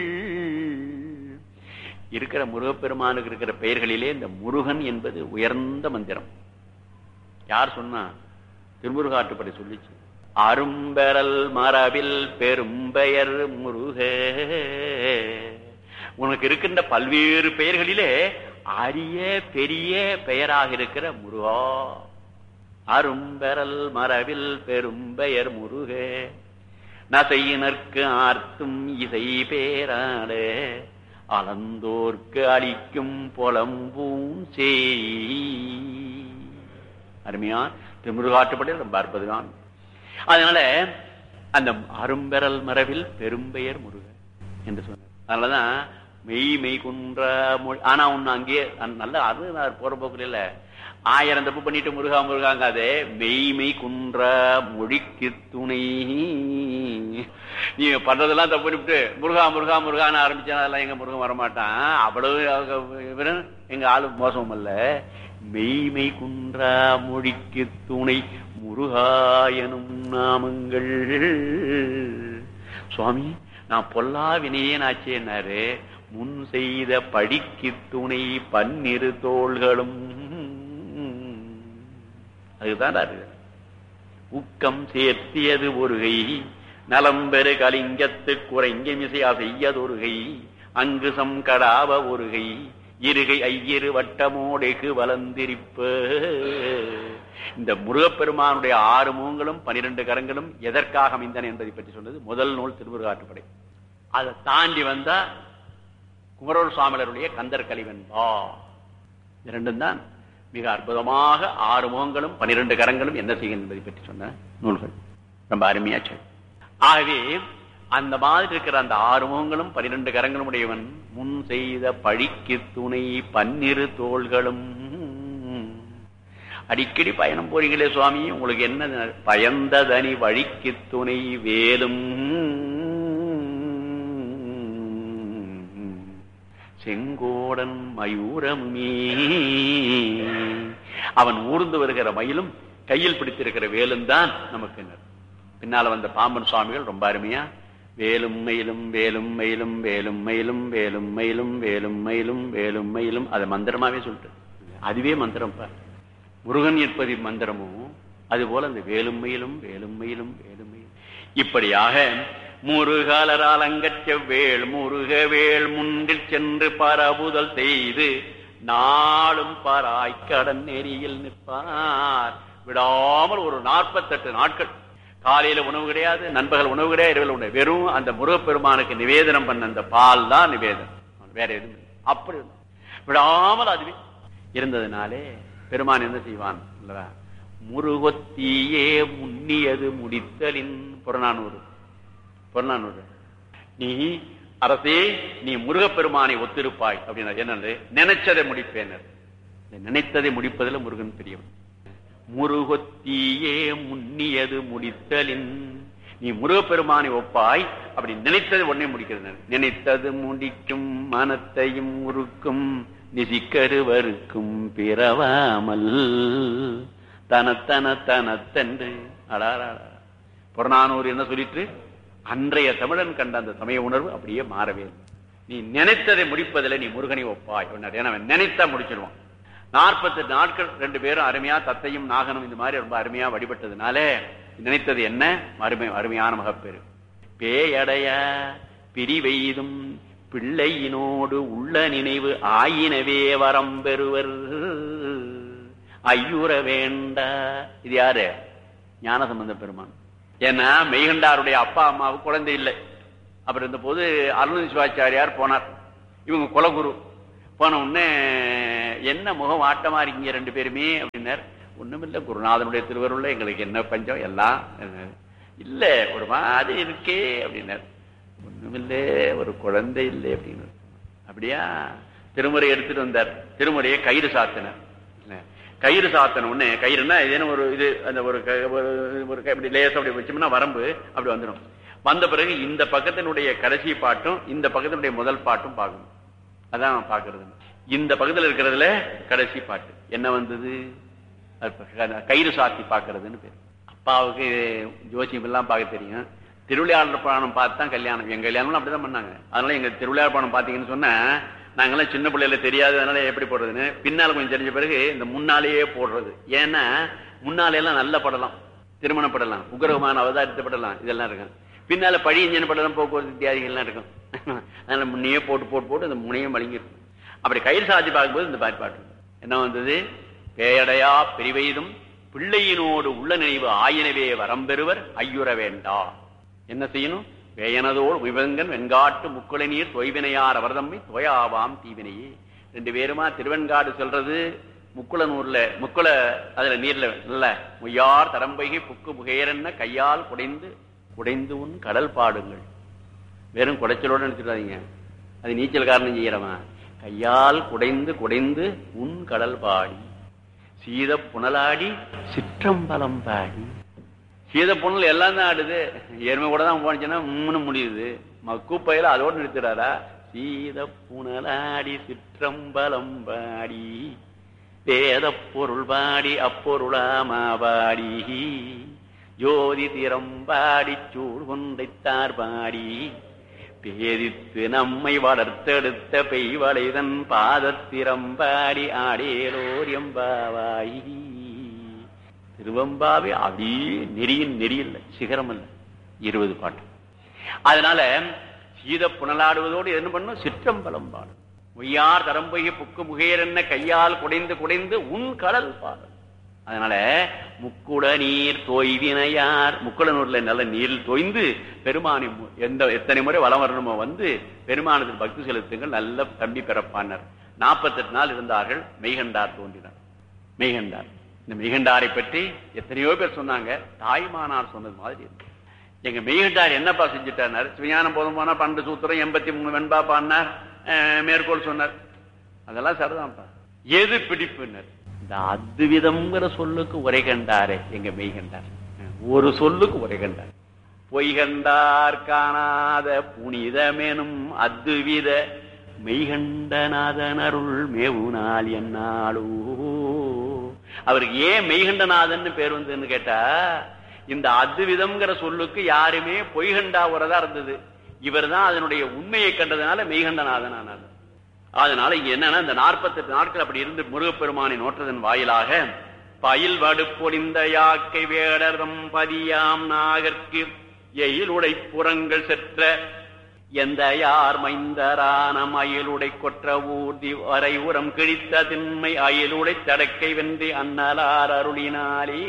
Speaker 3: இருக்கிற முருகப்பெருமானுக்கு இருக்கிற பெயர்களிலே இந்த முருகன் என்பது உயர்ந்த மந்திரம். யார் சொன்னா? திருமுருகாட்டுப்படை சொல்லிச்சு. அரும்பெறல் மரபில் பெரும்பெயர் முருக. உனக்கு இருக்கின்ற பல்வேறு பெயர்களிலே அரிய பெரிய பெயராக இருக்கிற முருகா. அரும்பெறல் மரபில் பெரும்பெயர் முருக. நசையினர்க்கு ஆர்த்தும் இசை பேராட அலந்தோர்க்கு அளிக்கும் பொலம்பூம் செய். அருமையா திருமுருகாட்டுப்படை ரொம்ப அற்புதமான. அதனால அந்த அரும்பெறல் மரபில் பெரும்பெயர் முருக என்று சொன்னார். அதனாலதான் மெய்மை குன்ற மொழி. ஆனா ஒண்ணு அங்கேயே நல்ல அது போற போக்குல இல்ல, 1000 தப்பு பண்ணிட்டு முருகா முருகாங்காதே. மெய்மை குன்ற மொழிக்கு துணை. நீ பண்றதெல்லாம் தப்பு பண்ணிவிட்டு முருகா முருகா முருகான்னு ஆரம்பிச்சா அதெல்லாம் எங்க முருகன் வரமாட்டான். அவ்வளவு எங்க ஆளு மோசமும் அல்ல. மெய்மை குன்ற மொழிக்கு துணை முருகாயனும் நாமங்கள். சுவாமி நான் பொல்லா வினையேன் ஆச்சேன்னாரு. முன் செய்த படிக்கு துணை பன்னிரு தோள்களும். அதுதான் உக்கம் சேர்த்தியது ஒருகை நலம்பெரு கலிங்கத்து குறைங்க மிசையா செய்யதொருகை அங்கு சம்கடாவ ஒருகை இருகை ஐயிரு வட்டமோடைக்கு வளர்ந்திருப்ப. இந்த முருகப்பெருமானுடைய 6 முகங்களும் 12 கரங்களும் எதற்காக அமைந்தன என்பதை பற்றி சொன்னது முதல் நூல் திருமுருகாற்றுப்படை. அதை தாண்டி வந்தா குமரவேல் சுவாமிகளுடைய கந்தர் கலிவன்பா. இரண்டும் தான் மிக அற்புதமாக 6 முகங்களும் 12 கரங்களும் என்ன செய்யும் என்பதை பற்றி சொன்ன நூல்கள். ரொம்ப அருமையாச்சு. ஆகவே அந்த மாதிரி இருக்கிற அந்த 6 முகங்களும் 12 கரங்களும் உடையவன் முன் செய்த பழிக்கு துணை பன்னிரு தோள்களும். அடிக்கடி பயணம் போறீங்களே சுவாமி, உங்களுக்கு என்ன பயந்ததனி வழிக்கு துணை வேலும் செங்கோடன் மயூரமே. அவன் ஊர்ந்து வருகிற மயிலும் கையில் பிடித்திருக்கிற வேலும் தான் நமக்கு. பின்னால வந்த பாம்பன் சுவாமிகள் ரொம்ப அருமையா வேலும் மயிலும் வேலும் மயிலும் வேலும் மயிலும் வேலும் மயிலும் வேலும் மயிலும் வேலும் மயிலும் அதை மந்திரமாவே சொல்லிட்டு, அதுவே மந்திரம். முருகன் என்பது மந்திரமும் அதுபோல அந்த வேலும் மயிலும் வேலும் மயிலும் வேலும் மயிலும். இப்படியாக முருகாலரால் அங்கச் செவ்வேள் முருகவேள் முன்னில் சென்று பரவுதல் செய்து நாளும் பாராய் கடன் நெறியில் நிற்பார். விடாமல் ஒரு 48 நாட்கள் காலையில உணவு கிடையாது, நண்பகல் உணவு கிடையாது, இரவில் உணவு. வெறும் அந்த முருகப்பெருமானுக்கு நிவேதனம் பண்ண அந்த பால் தான் நிவேதனம், வேற எதுவும் இல்லை. அப்படி விடாமல் அதுவே இருந்ததுனாலே பெருமான் என்ன செய்வான் இல்லவா? முருகொத்தியே முன்னியது முடித்தலின் புறநானூறு. நீ அரசே நீ முருகப்பெருமானை ஒத்திருப்பாய் அப்படின்னா என்னது? நினைச்சதை முடிப்பேன். நினைத்ததை முடிப்பதில் முருகன் பெரியவன். முருகொத்தியே முன்னியது முடித்தலின், நீ முருகப்பெருமானை ஒப்பாய், அப்படி நினைத்தது உடனே முடிக்கிறது. நினைத்தது முடிக்கும் மனத்தையும் உருக்கும் நிசிக்கருவருக்கும் பிறவாமல் தனத்தன தனத்தன்று. புறநானூறு என்ன சொல்லிட்டு அன்றைய தமிழன் கண்ட அந்த சமய உணர்வு அப்படியே மாறவே. நீ நினைத்ததை முடிப்பதில் நீ முருகனை ஒப்பாய். ஏன்னா நினைத்தா முடிச்சிருவான். 48 நாட்கள் 2 பேரும் அருமையா தத்தையும் நாகனும் இந்த மாதிரி ரொம்ப அருமையா வழிபட்டதுனால நினைத்தது என்ன? அருமையான மகப்பேறு. பேயடைய பிரிவெய்தும் பிள்ளையினோடு உள்ள நினைவு ஆயினவே வரம் பெறுவர் ஐயுற வேண்டா. இது யாரு? ஞானசம்பந்த பெருமான். ஏன்னா மெய்கண்டாருடைய அப்பா அம்மாவுக்கு குழந்தை இல்லை. அப்புறம் இருந்த போது அருண் சிவாச்சாரியார் போனார். இவங்க குலகுரு. போன உடனே என்ன முகம் ஆட்டமா இருக்கீங்க ரெண்டு பேருமே அப்படின்னார். ஒண்ணுமில்லை, குருநாதனுடைய திருவருள்ல எங்களுக்கு என்ன பஞ்சம் எல்லாம் இல்ல, ஒரு மாதிரி இருக்கே அப்படின்னார். ஒண்ணுமில்லை, ஒரு குழந்தை இல்லை அப்படின்னு. அப்படியா? திருமுறை எடுத்துட்டு வந்தார். திருமுறையை கயிறு சாத்தினார். கயிறு சாத்தன உடனே, கயிறுனா ஏதேனும் ஒரு இது அந்த ஒரு லேசம் அப்படி வச்சோம்னா வரம்பு அப்படி வந்துடும். வந்த பிறகு இந்த பக்கத்தினுடைய கடைசி பாட்டும் இந்த பக்கத்தினுடைய முதல் பாட்டும் பார்க்கணும். அதான் பாக்குறது. இந்த பக்கத்துல இருக்கிறதுல கடைசி பாட்டு என்ன வந்தது? கயிறு சாத்தி பாக்குறதுன்னு பேர். அப்பாவுக்கு ஜோசியம் எல்லாம் பார்க்க தெரியும். திருவிளையாடல் புராணம் பார்த்து தான் கல்யாணம். எங்க கல்யாணம் அப்படிதான் பண்ணாங்க. அதனால எங்க திருவிளையாடல் புராணம் பாத்தீங்கன்னு சொன்னா, நாங்கெல்லாம் சின்ன பிள்ளைல தெரியாது, அதனால எப்படி போடுறதுன்னு பின்னால கொஞ்சம் தெரிஞ்ச பிறகு இந்த முன்னாலேயே போடுறது. ஏன்னா முன்னாலேயெல்லாம் நல்ல படலாம், திருமண படலாம், உக்ரகமான அவதாரித்த படலாம், இதெல்லாம் இருக்கும். பின்னால பழியஞ்சன படலாம், போக்குவரத்து இத்தியாதிகள்லாம் இருக்கும். அதனால முன்னையே போட்டு போட்டு போட்டு இந்த முனையும் வழங்கி இருக்கும். அப்படி கயிறு சாத்தி பார்க்கும்போது இந்த பாட்டு என்ன வந்தது? பேயடையா பிரிவெய்தும் பிள்ளையினோடு உள்ள நினைவு ஆயினவே வரம் பெறுவர் ஐயுற வேண்டா. என்ன செய்யணும்? வேயனதோடு விவங்கன் வெண்காட்டு முக்குளை நீர் தொய்வினையார் அவர்தம்மை தோயாவாம் தீவினையே. ரெண்டு பேருமா திருவெண்காடு சொல்றது முக்குளனூர்ல, முக்குள அதுல நீர்ல நல்ல முய்யார் தரம்பைகை புக்கு புகையரென்ன கையால் குடைந்து குடைந்து உன் கடல் பாடுங்கள். வெறும் குடைச்சலோடு நினைச்சிடாதீங்க, அது நீச்சல் காரணம் செய்யறவா. கையால் குடைந்து குடைந்து உன் கடல் பாடி சீத புனலாடி சிற்றம்பலம் பாடி. சீத புனல் எல்லாம் தான் ஆடுது. எருமை கூட தான் போனுச்சுன்னா முடியுது. மக்கூப்பையில அதோடு நிறுத்துறாரா? சீத புனலாடி சிற்றம்பலம் பாடி வேத பொருள் பாடி அப்பொருளாமா பாடி ஜோதி திறம்பாடி சூழ் கொண்டைத்தார் பாடி பேதித்து நம்மை வளர்த்தெடுத்த பெய்வளைதன் பாதத்திறம்பாடி ஆடேலோர் எம்பாவாய். திருவம்பாவே அப்படியே நெறியின் நெறியில் சிகரம் அல்ல, 20 பாட்டு. அதனால சீத புனலாடுவதோடு என்ன பண்ணும்? சிற்றம்பலம் பாடும். ஒய்யார் தரம்பொய்ய புக்கு முகையர் என்ன கையால் குடைந்து குடைந்து உன் கடல் பாடும். அதனால முக்குட நீர் தோய்வினையார், முக்குடனூர்ல நல்ல நீரில் தோய்ந்து பெருமானி எத்தனை முறை வலம் வரணுமோ வந்து பெருமானத்தில் பக்தி செலுத்துங்கள், நல்ல தம்பி பிறப்பானர். 48 நாள் இருந்தார்கள். மெய்கண்டார் தோன்றினார். மெய்கண்டார், இந்த மெய்கண்டாரை பற்றி எத்தனையோ பேர் சொன்னாங்க. தாய்மானார் சொன்னது மாதிரி இருக்கு. எங்க மெய்கண்டார் என்னப்பா செஞ்சுட்டார்? சிவஞானம் போதும் போனா 12 சூத்திரம் 83 வெண்பா பாடினார், மேற்கோள் சொன்னார். அதெல்லாம் சரிதான்ப்பா. எது பிடிப்புனர்? இந்த அத்விதம்ங்கிற சொல்லுக்கு உரை கண்டாரே எங்க மெய்கண்டார். ஒரு சொல்லுக்கு உரை கண்டார். பொய்கண்டார் காணாத புனிதமெனும் அத்வித மெய்கண்டநாதன் அருள் மேவுனால் என்னாலோ. அவருக்கு ஏன் மெய்கண்டநாதன் பேர் வந்ததுன்னு கேட்டா, இந்த அத்விதம்ங்கிற சொல்லுக்கு யாருமே பொய்கண்டா உரதா இருந்தது. இவர் தான் அதனுடைய உண்மையை கண்டதுனால மெய்கண்டநாதன் ஆனார். அதனால இங்க என்னன்னா, இந்த 48 நாட்கள் அப்படி இருந்து முருகப்பெருமானை நோற்றதன் வாயிலாக பயில் வடுப்பொழிந்த யாக்கை வேடர்தம் பதியாம் நாகற்கு எயிலுடை புறங்கள் செற்ற எந்த யார் மைந்தரானம் அயலுடை கொற்ற ஊர்தி வரை உரம் கிழித்த திண்மை அயலுடை தடக்கை வென்று அன்னலார் அருளினாலே.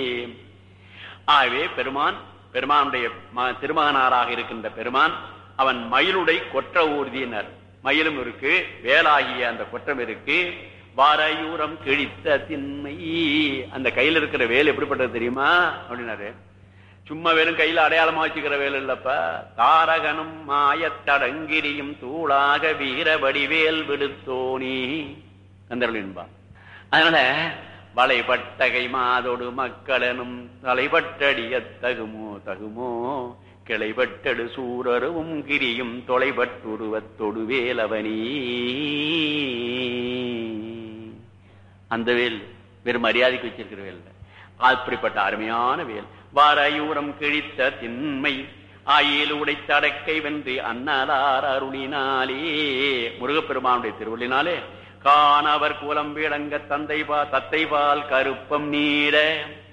Speaker 3: ஆகவே பெருமானுடைய திருமகனாராக இருக்கின்ற பெருமான் அவன் மயிலுடை கொற்ற ஊர்தியினர். மயிலும் இருக்கு, வேலாகிய அந்த கொற்றம் இருக்கு. வாரையூரம் கிழித்த திண்மை, அந்த கையில இருக்கிற வேல் எப்படிப்பட்டது தெரியுமா அப்படின்னாரு. சும்மா வேலும் கையில அடையாளமா வச்சுக்கிற வேல் இல்லப்ப. தாரகனும் மாயத்தடங்கிரியும் தூளாக வீர வடிவேல் விடுத்தோனி கந்தர்களின்பா. அதனால வளைபட்டகை மாதோடு மக்களனும் தலைபட்டடிய தகுமோ தகுமோ கிளைபட்டடு சூரருவும் கிரியும் தொலைபட்டுருவத் தொடுவேலவனி. அந்த வேல் வெறும் மரியாதைக்கு வச்சிருக்கிற வேல், அப்படிப்பட்ட அருமையான வேல். வாரையூரம் கிழித்த திண்மை ஆயிலுடை தடக்கை வென்று அன்னலார் அருளினாலே, முருகப்பெருமானுடைய திருவள்ளினாலே காணவர் குலம் விளங்க தத்தைபால் கருப்பம் நீட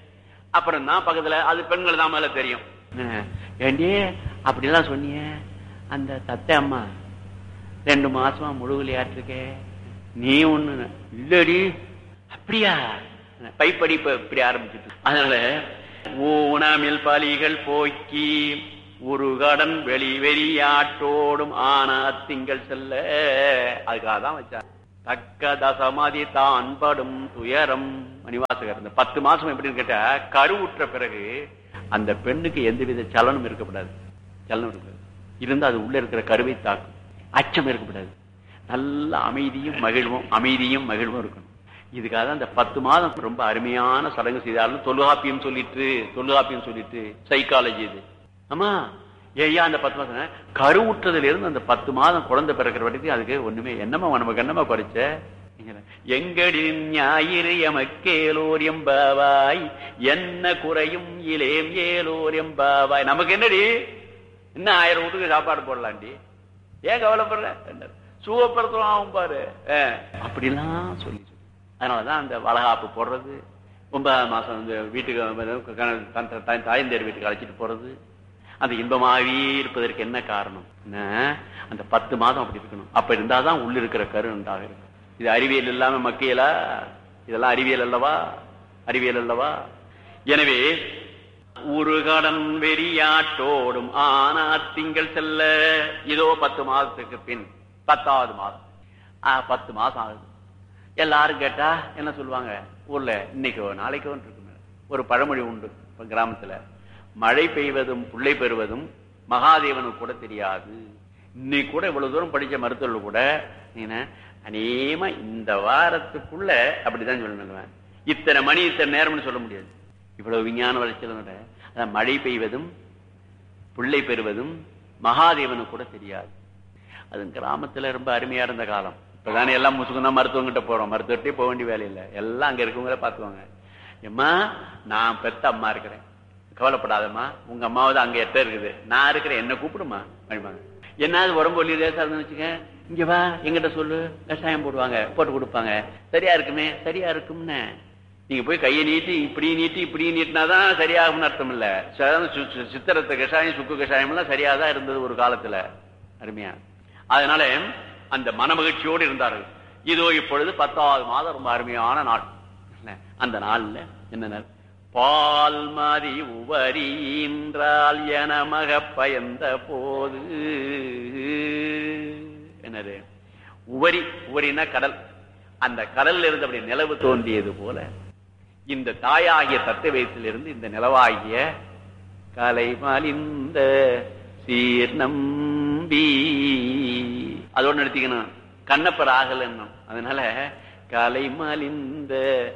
Speaker 3: அப்புறம் தான் பக்கத்துல அது பெண்கள் தான் மேல தெரியும். ஏண்டி அப்படிலாம் சொன்னிய, அந்த தத்தை அம்மா 2 மாசமா முழுகலையாட்டிருக்கே, நீ ஒண்ணு இல்லடி. அப்படியா? பைப்படிப்பு இப்படி ஆரம்பிச்சுட்டு. அதனால ஊனமில் பலிகள் போக்கி ஒரு கடன் வெறியாட்டோடும் ஆனா திங்கள் செல்ல, அதுக்காக தான் வச்சார். தக்க தசமதி தான் படும் துயரம் மணிவாசகர். இந்த 10 மாசம் எப்படின்னு கேட்டா, கருவுற்ற பிறகு அந்த பெண்ணுக்கு எந்தவித சலனம் இருக்கக்கூடாது. சலனம் இருக்காது, இருந்தா அது உள்ள இருக்கிற கருவை தாக்கும். அச்சம் இருக்கக்கூடாது. நல்ல அமைதியும் மகிழ்வும், அமைதியும் மகிழ்வும் இருக்கணும். இதுக்காக தான் இந்த 10 மாதம் ரொம்ப அருமையான சடங்கு செய்தாலும் தொல்காப்பியம் சொல்லிட்டு சைக்காலஜி இது. ஆமா, ஏயா அந்த 10 மாதம் கருவுற்றதுல இருந்து அந்த 10 மாதம் குழந்தை பிறக்கிற வரைக்கும் அதுக்கு ஒண்ணுமே என்னமா நமக்கு என்னமா குறைச்ச, எங்கடின் ஞாயிறு எமக்கேலோர் எம்பாவாய் என்ன குறையும் இலேம் ஏலோர் எம்பாவாய். நமக்கு என்னடி, இன்னும் 1000 வீட்டுக்கு சாப்பாடு போடலாண்டி, ஏன் கவலைப்படுற, சுவப்படுத்துவான் பாரு, அப்படிலாம் சொல்லி. அதனாலதான் அந்த வளகாப்பு போடுறது, 9ஆம் மாசம் வந்து வீட்டுக்கு தாயந்தேர் வீட்டுக்கு அழைச்சிட்டு போறது, அந்த இன்பமாகவே இருப்பதற்கு என்ன காரணம்? அந்த 10 மாதம் அப்படி இருக்கணும். அப்ப இருந்தாதான் உள்ள இருக்கிற கரு உண்டாக இருக்கும். இது அறிவியல் இல்லாம மக்கியலா? இதெல்லாம் அறிவியல் அல்லவா? அறிவியல் அல்லவா? எனவே ஒரு கடன் வெறியாட்டோடும் ஆனா திங்கள் செல்ல, இதோ 10 மாதத்துக்கு பின் 10வது மாதம் 10 மாசம் ஆகுது. எல்லாரும் கேட்டா என்ன சொல்லுவாங்க? ஊர்ல இன்னைக்கோ நாளைக்கோ இருக்கு ஒரு பழமொழி உண்டு கிராமத்துல, மழை பெய்வதும் புள்ளை பெறுவதும் மகாதேவனுக்கு கூட தெரியாது. இன்னைக்கு கூட இவ்வளவு தூரம் படிச்ச மருத்துவர்கள் கூட அநேகமா இந்த வாரத்துக்குள்ள அப்படிதான் சொல்லணும். இத்தனை மணி இத்தனை நேரம்னு சொல்ல முடியாது. இவ்வளவு விஞ்ஞான வளர்ச்சியில மழை பெய்வதும் புள்ளை பெறுவதும் மகாதேவனுக்கு கூட தெரியாது. அது கிராமத்துல ரொம்ப அருமையா இருந்த காலம். இப்பதானே எல்லாம் முசுக்குனா மருத்துவங்கிட்ட போறோம், மருத்துவர்கிட்டே போக வேண்டிய வேலையில்லை, எல்லாம் அங்க இருக்கவங்கள பாத்துவாங்க. எம்மா நான் பெத்த அம்மா இருக்கிறேன், கவலைப்படாதம்மா, உங்க அம்மாவது அங்க எட்ட இருக்குது, நான் இருக்கிறேன், என்ன கூப்பிடுமா அப்படிமாங்க. என்னாவது உடம்பு ஒல்லி லேசா இருந்து வச்சுக்க, இங்க வா எங்கிட்ட சொல்லு, கஷாயம் போடுவாங்க, போட்டு கொடுப்பாங்க, சரியா இருக்குமே, சரியா இருக்கும்னு. நீங்க போய் கையை நீட்டி இப்படி நீட்டி இப்படி நீட்டினாதான் சரியாகும்னு அர்த்தம் இல்ல. சித்திரத்தை கஷாயம் சுக்கு கஷாயம் எல்லாம் சரியாதான் இருந்தது ஒரு காலத்துல, அருமையா. அதனால அந்த மனமகிழ்ச்சியோடு இருந்தார்கள். இதோ இப்பொழுது 10வது மாதம் ரொம்ப அருமையான நாள். அந்த நாள்ல என்ன, பால் மதி உவரின்றால் என மக பயந்த போது, என்னது உவரி, உவரினா கடல், அந்த கடல்ல இருந்து அப்படி நிலவு தோன்றியது போல இந்த தாயாகிய தத்தை வயசிலிருந்து இந்த நிலவாகிய கலைமலிந்த சீர்நம்பி, அதோடு நிறுத்திக்கணும், கண்ணப்பர் ஆகல. அதனால கலைமலிந்த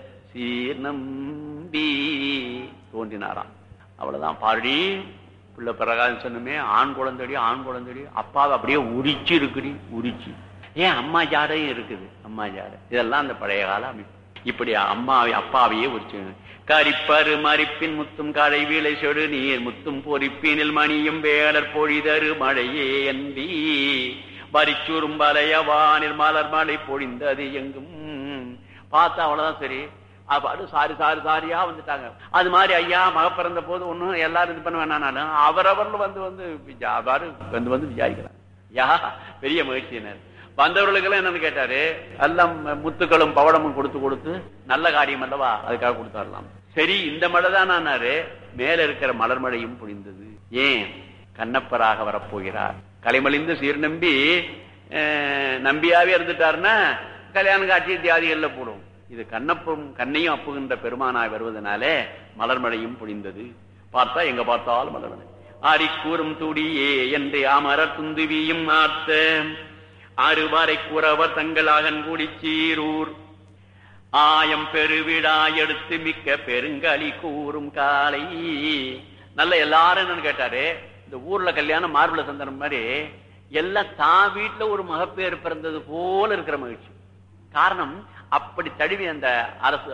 Speaker 3: சீர்நம்பி தோன்றினாராம். அவ்வளவுதான். பாடி பிள்ளை பிரகாசம் சொன்னமே, ஆண் குழந்தைடி ஆண் குழந்தைடி, அப்பாவை அப்படியே உரிச்சு இருக்குடி, உரிச்சு. ஏன் அம்மா ஜாடையும் இருக்குது, அம்மா ஜாடை, இதெல்லாம் அந்த பழைய கால அமைப்பு. இப்படி அம்மாவை அப்பாவையே உரிச்சு. கரிப்பரு மறிப்பின் முத்தும் கடை வீளை சொடு நீர் முத்தும் பொறிப்பினில் மணியும் வேடர் பொழிதரு மழையே அன்றி வரிச்சூரும் வலைய வானில் மலர் மழை பொழிந்தது எங்கும். பார்த்தா அவ்வளவுதான் சரி, அது சாரி சாரி சாரியா வந்துட்டாங்க. அது மாதிரி ஐயா மக பிறந்த போது ஒன்னும் எல்லாரும் இது பண்ண வேணாலும் அவரவர்கள் வந்து வந்து வந்து வந்து விசாரிக்கிறாங்க. யா பெரிய மகிழ்ச்சியினர். வந்தவர்களுக்கெல்லாம் என்னன்னு கேட்டாரு, எல்லாம் முத்துக்களும் பவளமும் கொடுத்து கொடுத்து நல்ல காரியம் அல்லவா, அதுக்காக கொடுத்தாரலாம். சரி இந்த மழை தான் ஆனாரு, மேல இருக்கிற மலர் மழையும் பொழிந்தது. ஏன்? கண்ணப்பராக வரப்போகிறார். கலைமலிந்து சீர் நம்பி நம்பியாவே இருந்துட்டாருன்னா கல்யாண காட்சி தியாதிகள்ல போடும். இது கண்ணப்பும் கண்ணையும் அப்புகின்ற பெருமானாய் வருவதனாலே மலர் மழையும் பொழிந்தது. பார்த்தா எங்க பார்த்தாலும் மலர் மழை. ஆரிக்கூறும் துடியே என்று அமரர் துந்துவியும் ஆர்த்த அறுவரை கூறவர் தங்களாகன் கூடி சீரூர் ஆயம் பெருவிழா எடுத்து மிக்க பெருங்களி கூறும் காலை. நல்ல எல்லாரும் என்னன்னு கேட்டாரு, இந்த ஊர்ல கல்யாணம் மார்புல சந்தனம் மாதிரி எல்லாம் தான் வீட்டுல ஒரு மகப்பேறு பிறந்தது போல இருக்கிற மகிழ்ச்சி. காரணம் அப்படி தழுவி அந்த அரசு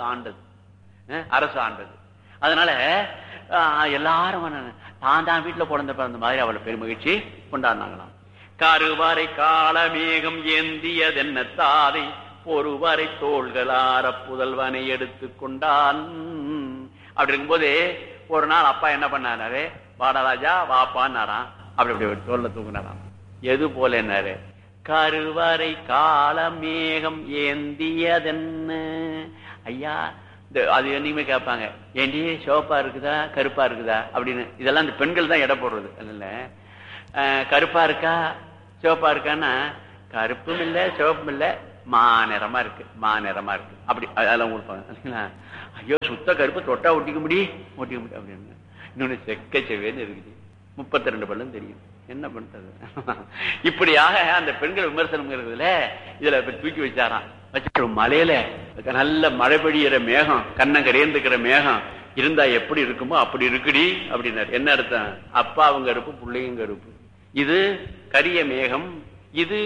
Speaker 3: ஆண்டது. அதனால எல்லாரும் தான் வீட்டுல பிறந்த மாதிரி அவளை பெருமகிழ்ச்சி கொண்டாடினாங்களாம். கருவறை காலமேகம் ஏந்தியதென்ன தாதை பொறுவரை தோள்களார புதல்வனை எடுத்து கொண்டான். அப்படி இருக்கும்போது ஒரு நாள் அப்பா என்ன பண்ணாரு, வாடா ராஜா வாப்பான்னாராம். அப்படி அப்படி தோல்ல தூக்குனாராம். எது போல என்னாரு, கருவறை கால மேகம் ஏந்தியதென்ன. ஐயா அது என்னைக்குமே கேட்பாங்க, ஏண்டி சிவப்பா இருக்குதா கருப்பா இருக்குதா அப்படின்னு. இதெல்லாம் இந்த பெண்கள் தான் எடை போடுறது. இல்ல கருப்பா இருக்கா சிவப்பா இருக்கான்னா, கருப்பும் இல்ல சிவப்பும் இல்ல, மாநிறமா இருக்கு மாநிறமா இருக்கு அப்படி அதெல்லாம் கொடுப்பாங்க. ஐயோ சுத்த கருப்பு தொட்டா ஒட்டிக்க முடியும் அப்படின்னு. இன்னொன்னு செக்க செவேன்னு இருக்குது, 32 பல்லும் தெரியும், என்ன பண்றது. இப்படியாக அந்த பெண்கள் விமர்சனம் இருக்குதுல, இதுல தூக்கி வச்சாராம். வச்சு மலையில நல்ல மழை பெய்கிற மேகம், கண்ணங்கரேந்துக்கிற மேகம் இருந்தா எப்படி இருக்குமோ அப்படி இருக்குடி அப்படின்னாரு. என்ன அர்த்தம், அப்பா அவங்க கருப்பு பிள்ளையும் கருப்பு. இது கரிய மேகம், இது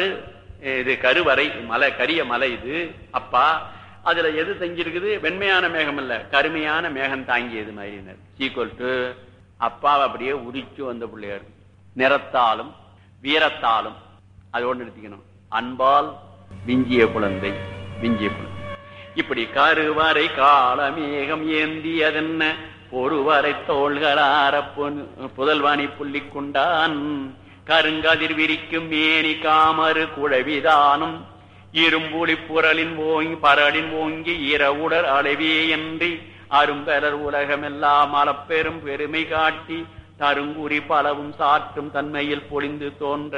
Speaker 3: கருவறை மலை, கரிய மலை இது அப்பா. அதுல எது தங்கி இருக்குது, வெண்மையான மேகம் இல்ல கருமையான மேகம் தாங்கியது மாதிரி. சீக்வல் டு அப்பாவை அப்படியே உரிச்சு வந்த பிள்ளையார், நிறத்தாலும் வீரத்தாலும் அதோடு நிறுத்திக்கணும், அன்பால் விஞ்சிய குழந்தை விஞ்சிய குழந்தை. இப்படி கருவறை கால மேகம் ஏந்தியதென்ன, பொறுவரை தோள்களார புதல்வாணி புள்ளி கொண்டான், கருங்கதிர் விரிக்கும் மேனி காமறு குழவிதானும், இரும்புலி புரளின் ஓங்கி பரளின் ஓங்கி இரவுடர் அளவே என்று அரும்பெறர் உலகமெல்லாம் அளப்பெரும் பெருமை காட்டி தருங்குறி பலவும் சாற்றும் தன்மையில் பொழிந்து தோன்ற.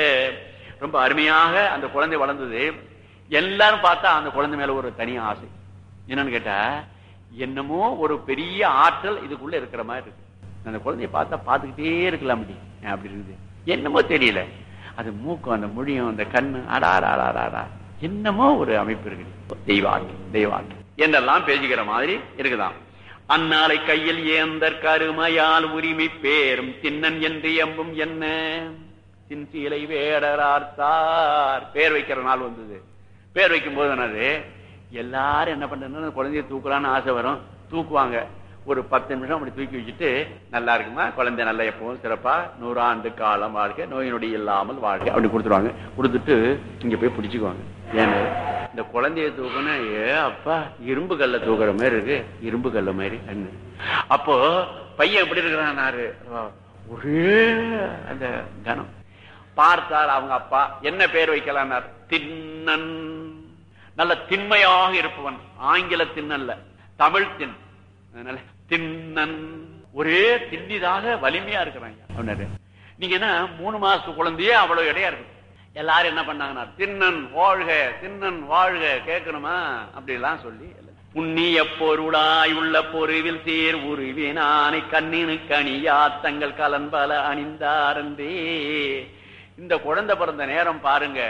Speaker 3: ரொம்ப அருமையாக அந்த குழந்தை வளர்ந்தது. எல்லாரும் பார்த்தா அந்த குழந்தை மேல ஒரு தனி ஆசை. என்னன்னு கேட்டா, என்னமோ ஒரு பெரிய ஆற்றல் இதுக்குள்ள இருக்கிற மாதிரி இருக்கு. அந்த குழந்தைய பார்த்தா பார்த்துக்கிட்டே இருக்கலாம் அப்படி இருக்குது. என்னமோ தெரியல, அது மூக்கம் அந்த மொழியும் அந்த கண்ணு அடாடா என்னமோ ஒரு அமைப்பு இருக்கு. தெய்வாக்கி தெய்வாக்கி என்றெல்லாம் பேசிக்கிற மாதிரி இருக்குதாம். அந்நாளை கையில் ஏந்தர் கருமையால் உரிமை பேரும் தின்னன் என்று எம்பும் என்ன சின்சீலை வேடரார்த்தார். பேர் வைக்கிற நாள் வந்தது. பேர் வைக்கும் போது என்னது, எல்லாரும் என்ன பண்றது, குழந்தைய தூக்கலான்னு ஆசை வரும், தூக்குவாங்க. ஒரு 10 நிமிஷம் அப்படி தூக்கி வச்சுட்டு, நல்லா இருக்குமா குழந்தை, நல்லா எப்பவும் சிறப்பா 100 ஆண்டு காலம் வாழ்க்கை, நோய் நொடி இல்லாமல் வாழ்க்கை அப்படி கொடுத்துருவாங்க. கொடுத்துட்டு இங்க போய் பிடிச்சுக்குவாங்க. ஏன்னு இந்த குழந்தைய தூக்கணும், அப்பா இரும்பு கல்ல தூக்குற மாதிரி இருக்கு, இரும்பு கல்ல மாதிரி. அப்போ பையன் எப்படி இருக்கிறான், ஒரே அந்த கனம். பார்த்தார் அவங்க அப்பா, என்ன பேர் வைக்கலாம், தின்னன். நல்ல திண்மையாக இருப்பவன், ஆங்கில தின்னல்ல தமிழ் தின். அதனால தின்னன், ஒரே திண்ணிதாக வலிமையா இருக்கிறாங்க. நீங்க என்ன 3 மாசத்து குழந்தையே அவ்வளவு இடையா இருக்கு. எல்லாரும் என்ன பண்ணாங்கன்னா, தின்னன் வாழ்க தின்னன் வாழ்க கேட்கணுமா அப்படி எல்லாம் சொல்லி, புண்ணிய பொருளாய் உள்ள பொருவில் சேர் உருவினானை கண்ணினு கனியா தங்கள் கலன்பல அணிந்தாரந்தே. இந்த குழந்தை பிறந்த நேரம் பாருங்க,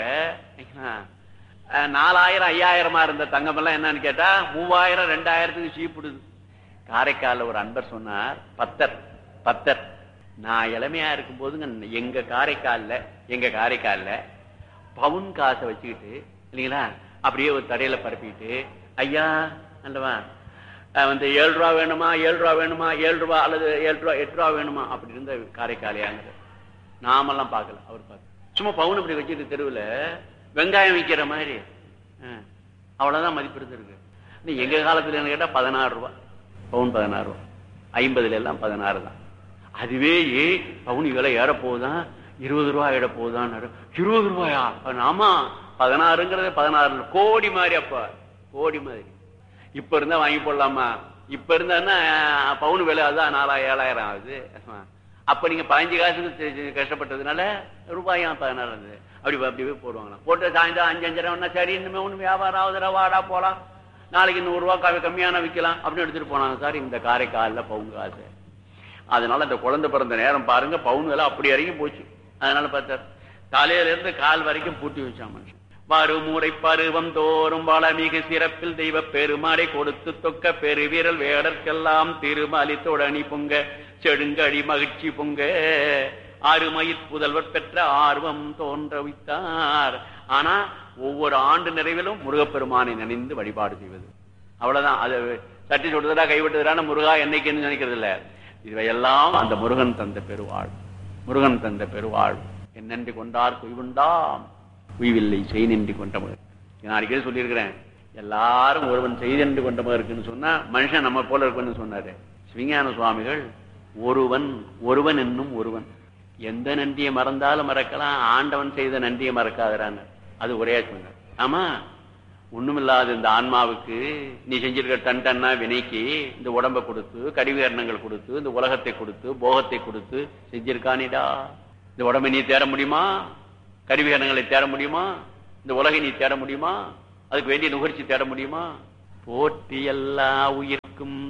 Speaker 3: 4000 5000 இருந்த தங்கம் எல்லாம் என்னன்னு கேட்டா 3000 2000 சீப்பிடுது. காரைக்கால ஒரு அன்பர் சொன்னார், பத்தர் நான் இளமையா இருக்கும் போதுங்க எங்க காரைக்கால்ல பவுன் காசை வச்சுக்கிட்டு இல்லைங்களா, அப்படியே ஒரு தடையில பரப்பிட்டு, ஐயா அல்லவா வந்து 7 ரூபா வேணுமா 7 ரூபா வேணுமா 7 ரூபா அல்லது 7 ரூபா 8 ரூபா வேணுமா அப்படி இருந்த காரைக்காலையாங்க. நாமெல்லாம் பார்க்கல, அவர் பார்க்க சும்மா பவுன் அப்படி வச்சுட்டு தெருவில் வெங்காயம் விற்கிற மாதிரி அவ்வளவுதான் மதிப்பு இருந்திருக்கு. எங்க காலத்துல என்ன கேட்டா 16 ரூபா பவுன், 16 ரூபா, 50 எல்லாம் 16 தான். அதுவே பவுன் விலை ஏற போகுதான், 20 ரூபா ஏற போகுதான். 20 ரூபாயா? ஆமா, 16ங்கிறது 16 கோடி மாதிரி. அப்ப கோடி மாதிரி. இப்ப இருந்தா வாங்கி போடலாமா? இப்ப இருந்தா பவுன் விலை அதுதான் 4000 7000 ஆகுது. அப்ப நீங்க 15 காசுக்கு கஷ்டப்பட்டதுனால ரூபாயும் 16 இருந்தது. அப்படி போடுவாங்களாம். போட்டு சாயந்தரம் 5-5 சரி இன்னுமே ஒண்ணு வியாபாரம் ஆகுதுடா, வாடா போலாம், நாளைக்கு 100 ரூபா கம்மியான விற்கலாம் அப்படின்னு எடுத்துட்டு போனாங்க சார் இந்த காரைக்காலில் பவுன் காசு. அதனால இந்த குழந்தை பிறந்த நேரம் பாருங்க, பவுன் விலை அப்படி இறங்கி போச்சு. அதனால பார்த்தார், தலையில இருந்து கால் வரைக்கும் பூட்டி வச்சான் மனுஷன். வருமுறை பருவம் தோறும் வளமிகு சிறப்பில் தெய்வ பெருமாடை கொடுத்து தொக்க பெருவீரல் வேடற்கெல்லாம் திருமலி தொடனி பொங்க செடுங்கடி மகிழ்ச்சி பொங்க அருமயிற் புதல்வர் பெற்ற ஆர்வம் தோன்ற வைத்தார். ஆனா ஒவ்வொரு ஆண்டு நிறைவிலும் முருகப்பெருமானை நினைந்து வழிபாடு செய்வது அவ்வளவுதான். அது தட்டி சொல்றதா கைவிட்டதுனா முருகா என்னைக்குன்னு நினைக்கிறது இல்ல. இவையெல்லாம் அந்த முருகன் தந்த பெருவாழ், முருகன் தந்த பெருவாழ். என்னென்று கொண்டார் குய்வுண்டாம், குய்வில்லை செய் நின்றி கொண்ட முருகன். நான் அடிக்கடி சொல்லியிருக்கிறேன், எல்லாரும் ஒருவன் செய்தென்று கொண்டமா இருக்குன்னு சொன்னா மனுஷன் நம்ம போல இருக்குன்னு சொன்னாரு சிவஞான சுவாமிகள். ஒருவன் ஒருவன் என்னும் ஒருவன். எந்த நன்றியை மறந்தாலும் மறக்கலாம், ஆண்டவன் செய்த நன்றியை மறக்காதரான்னு அது ஒரே சொன்னார். ஆமா, ஒண்ணுமில்லாத இந்த ஆன்மாவுக்கு நீ செஞ்சிருக்க டன் டன்னா வினைக்கு இந்த உடம்பை கொடுத்து, கருவிகரணங்கள் கொடுத்து, இந்த உலகத்தை கொடுத்து, போகத்தை கொடுத்து செஞ்சிருக்கானிடா. இந்த உடம்பை நீ தேட முடியுமா? கருவிகரணங்களை தேட முடியுமா? இந்த உலகை நீ தேட முடியுமா? அதுக்கு வேண்டிய நுகர்ச்சி தேட முடியுமா? போற்றி எல்லா உயிர்க்கும்